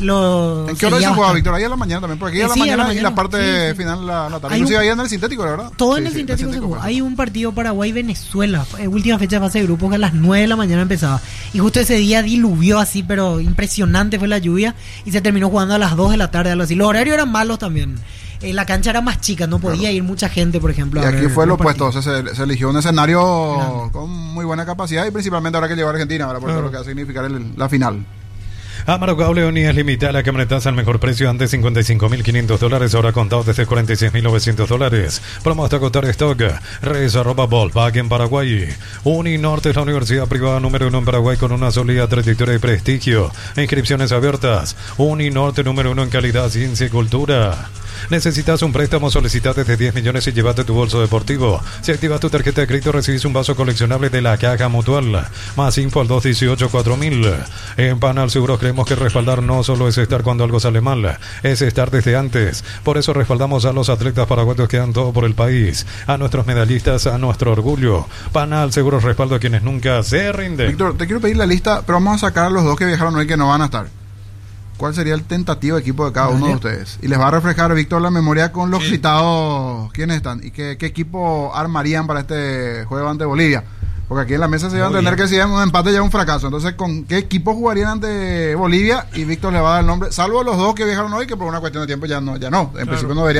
lo ¿En qué hora se seguía juega, bastante. Víctor? Ahí a la mañana también, porque aquí Eh, a la sí, a la mañana y mañana, la parte sí, sí. final la, la tarde. Hay Inclusive un- ahí en el sintético, ¿verdad? Todo Sí, en el sí, sintético se jugó. fue. Hay un partido Paraguay-Venezuela, eh, última fecha de fase de grupos, que a las nueve de la mañana empezaba. Y justo ese día diluvió así, pero impresionante fue la lluvia. Y se terminó jugando a las dos de la tarde, algo así. Los horarios eran malos también. Eh, la cancha era más chica, no podía Claro. ir mucha gente, por ejemplo. Y a aquí ver fue lo los opuesto, partidos. o sea, se, se eligió un escenario Claro. con muy buena capacidad y principalmente ahora que llegó a Argentina, ¿verdad? Por todo Claro. lo que va a significar el- la final. Amaro Cable Unidades Limitada, la camioneta al mejor precio, antes cincuenta y cinco mil quinientos dólares, ahora contado desde cuarenta y seis mil novecientos dólares. Promo hasta agotar stock. Redes arroba Volkswagen Paraguay. Uninorte es la universidad privada número uno en Paraguay con una sólida trayectoria y prestigio. Inscripciones abiertas. Uninorte número uno en calidad, ciencia y cultura. ¿Necesitas un préstamo? Solicita desde diez millones y llévate tu bolso deportivo. Si activas tu tarjeta de crédito, recibes un vaso coleccionable de la Caja Mutual. Más info al dos dieciocho cuatro mil. En Panal Seguros creemos que respaldar no solo es estar cuando algo sale mal, es estar desde antes. Por eso respaldamos a los atletas paraguayos que dan todo por el país, a nuestros medallistas, a nuestro orgullo. Panal Seguros respaldo a quienes nunca se rinden. Víctor, te quiero pedir la lista, pero vamos a sacar a los dos que viajaron hoy que no van a estar. ¿Cuál sería el tentativo equipo de cada uno de ustedes? Y les va a reflejar, Víctor, la memoria con los Sí. citados. ¿Quiénes están? ¿Y qué, qué equipo armarían para este juego ante Bolivia? Porque aquí en la mesa se iba a Muy entender bien. que si es un empate ya es un fracaso. Entonces, ¿con qué equipo jugarían ante Bolivia? Y Víctor le va a dar el nombre, salvo los dos que viajaron hoy, que por una cuestión de tiempo ya no, ya no. En principio no deberían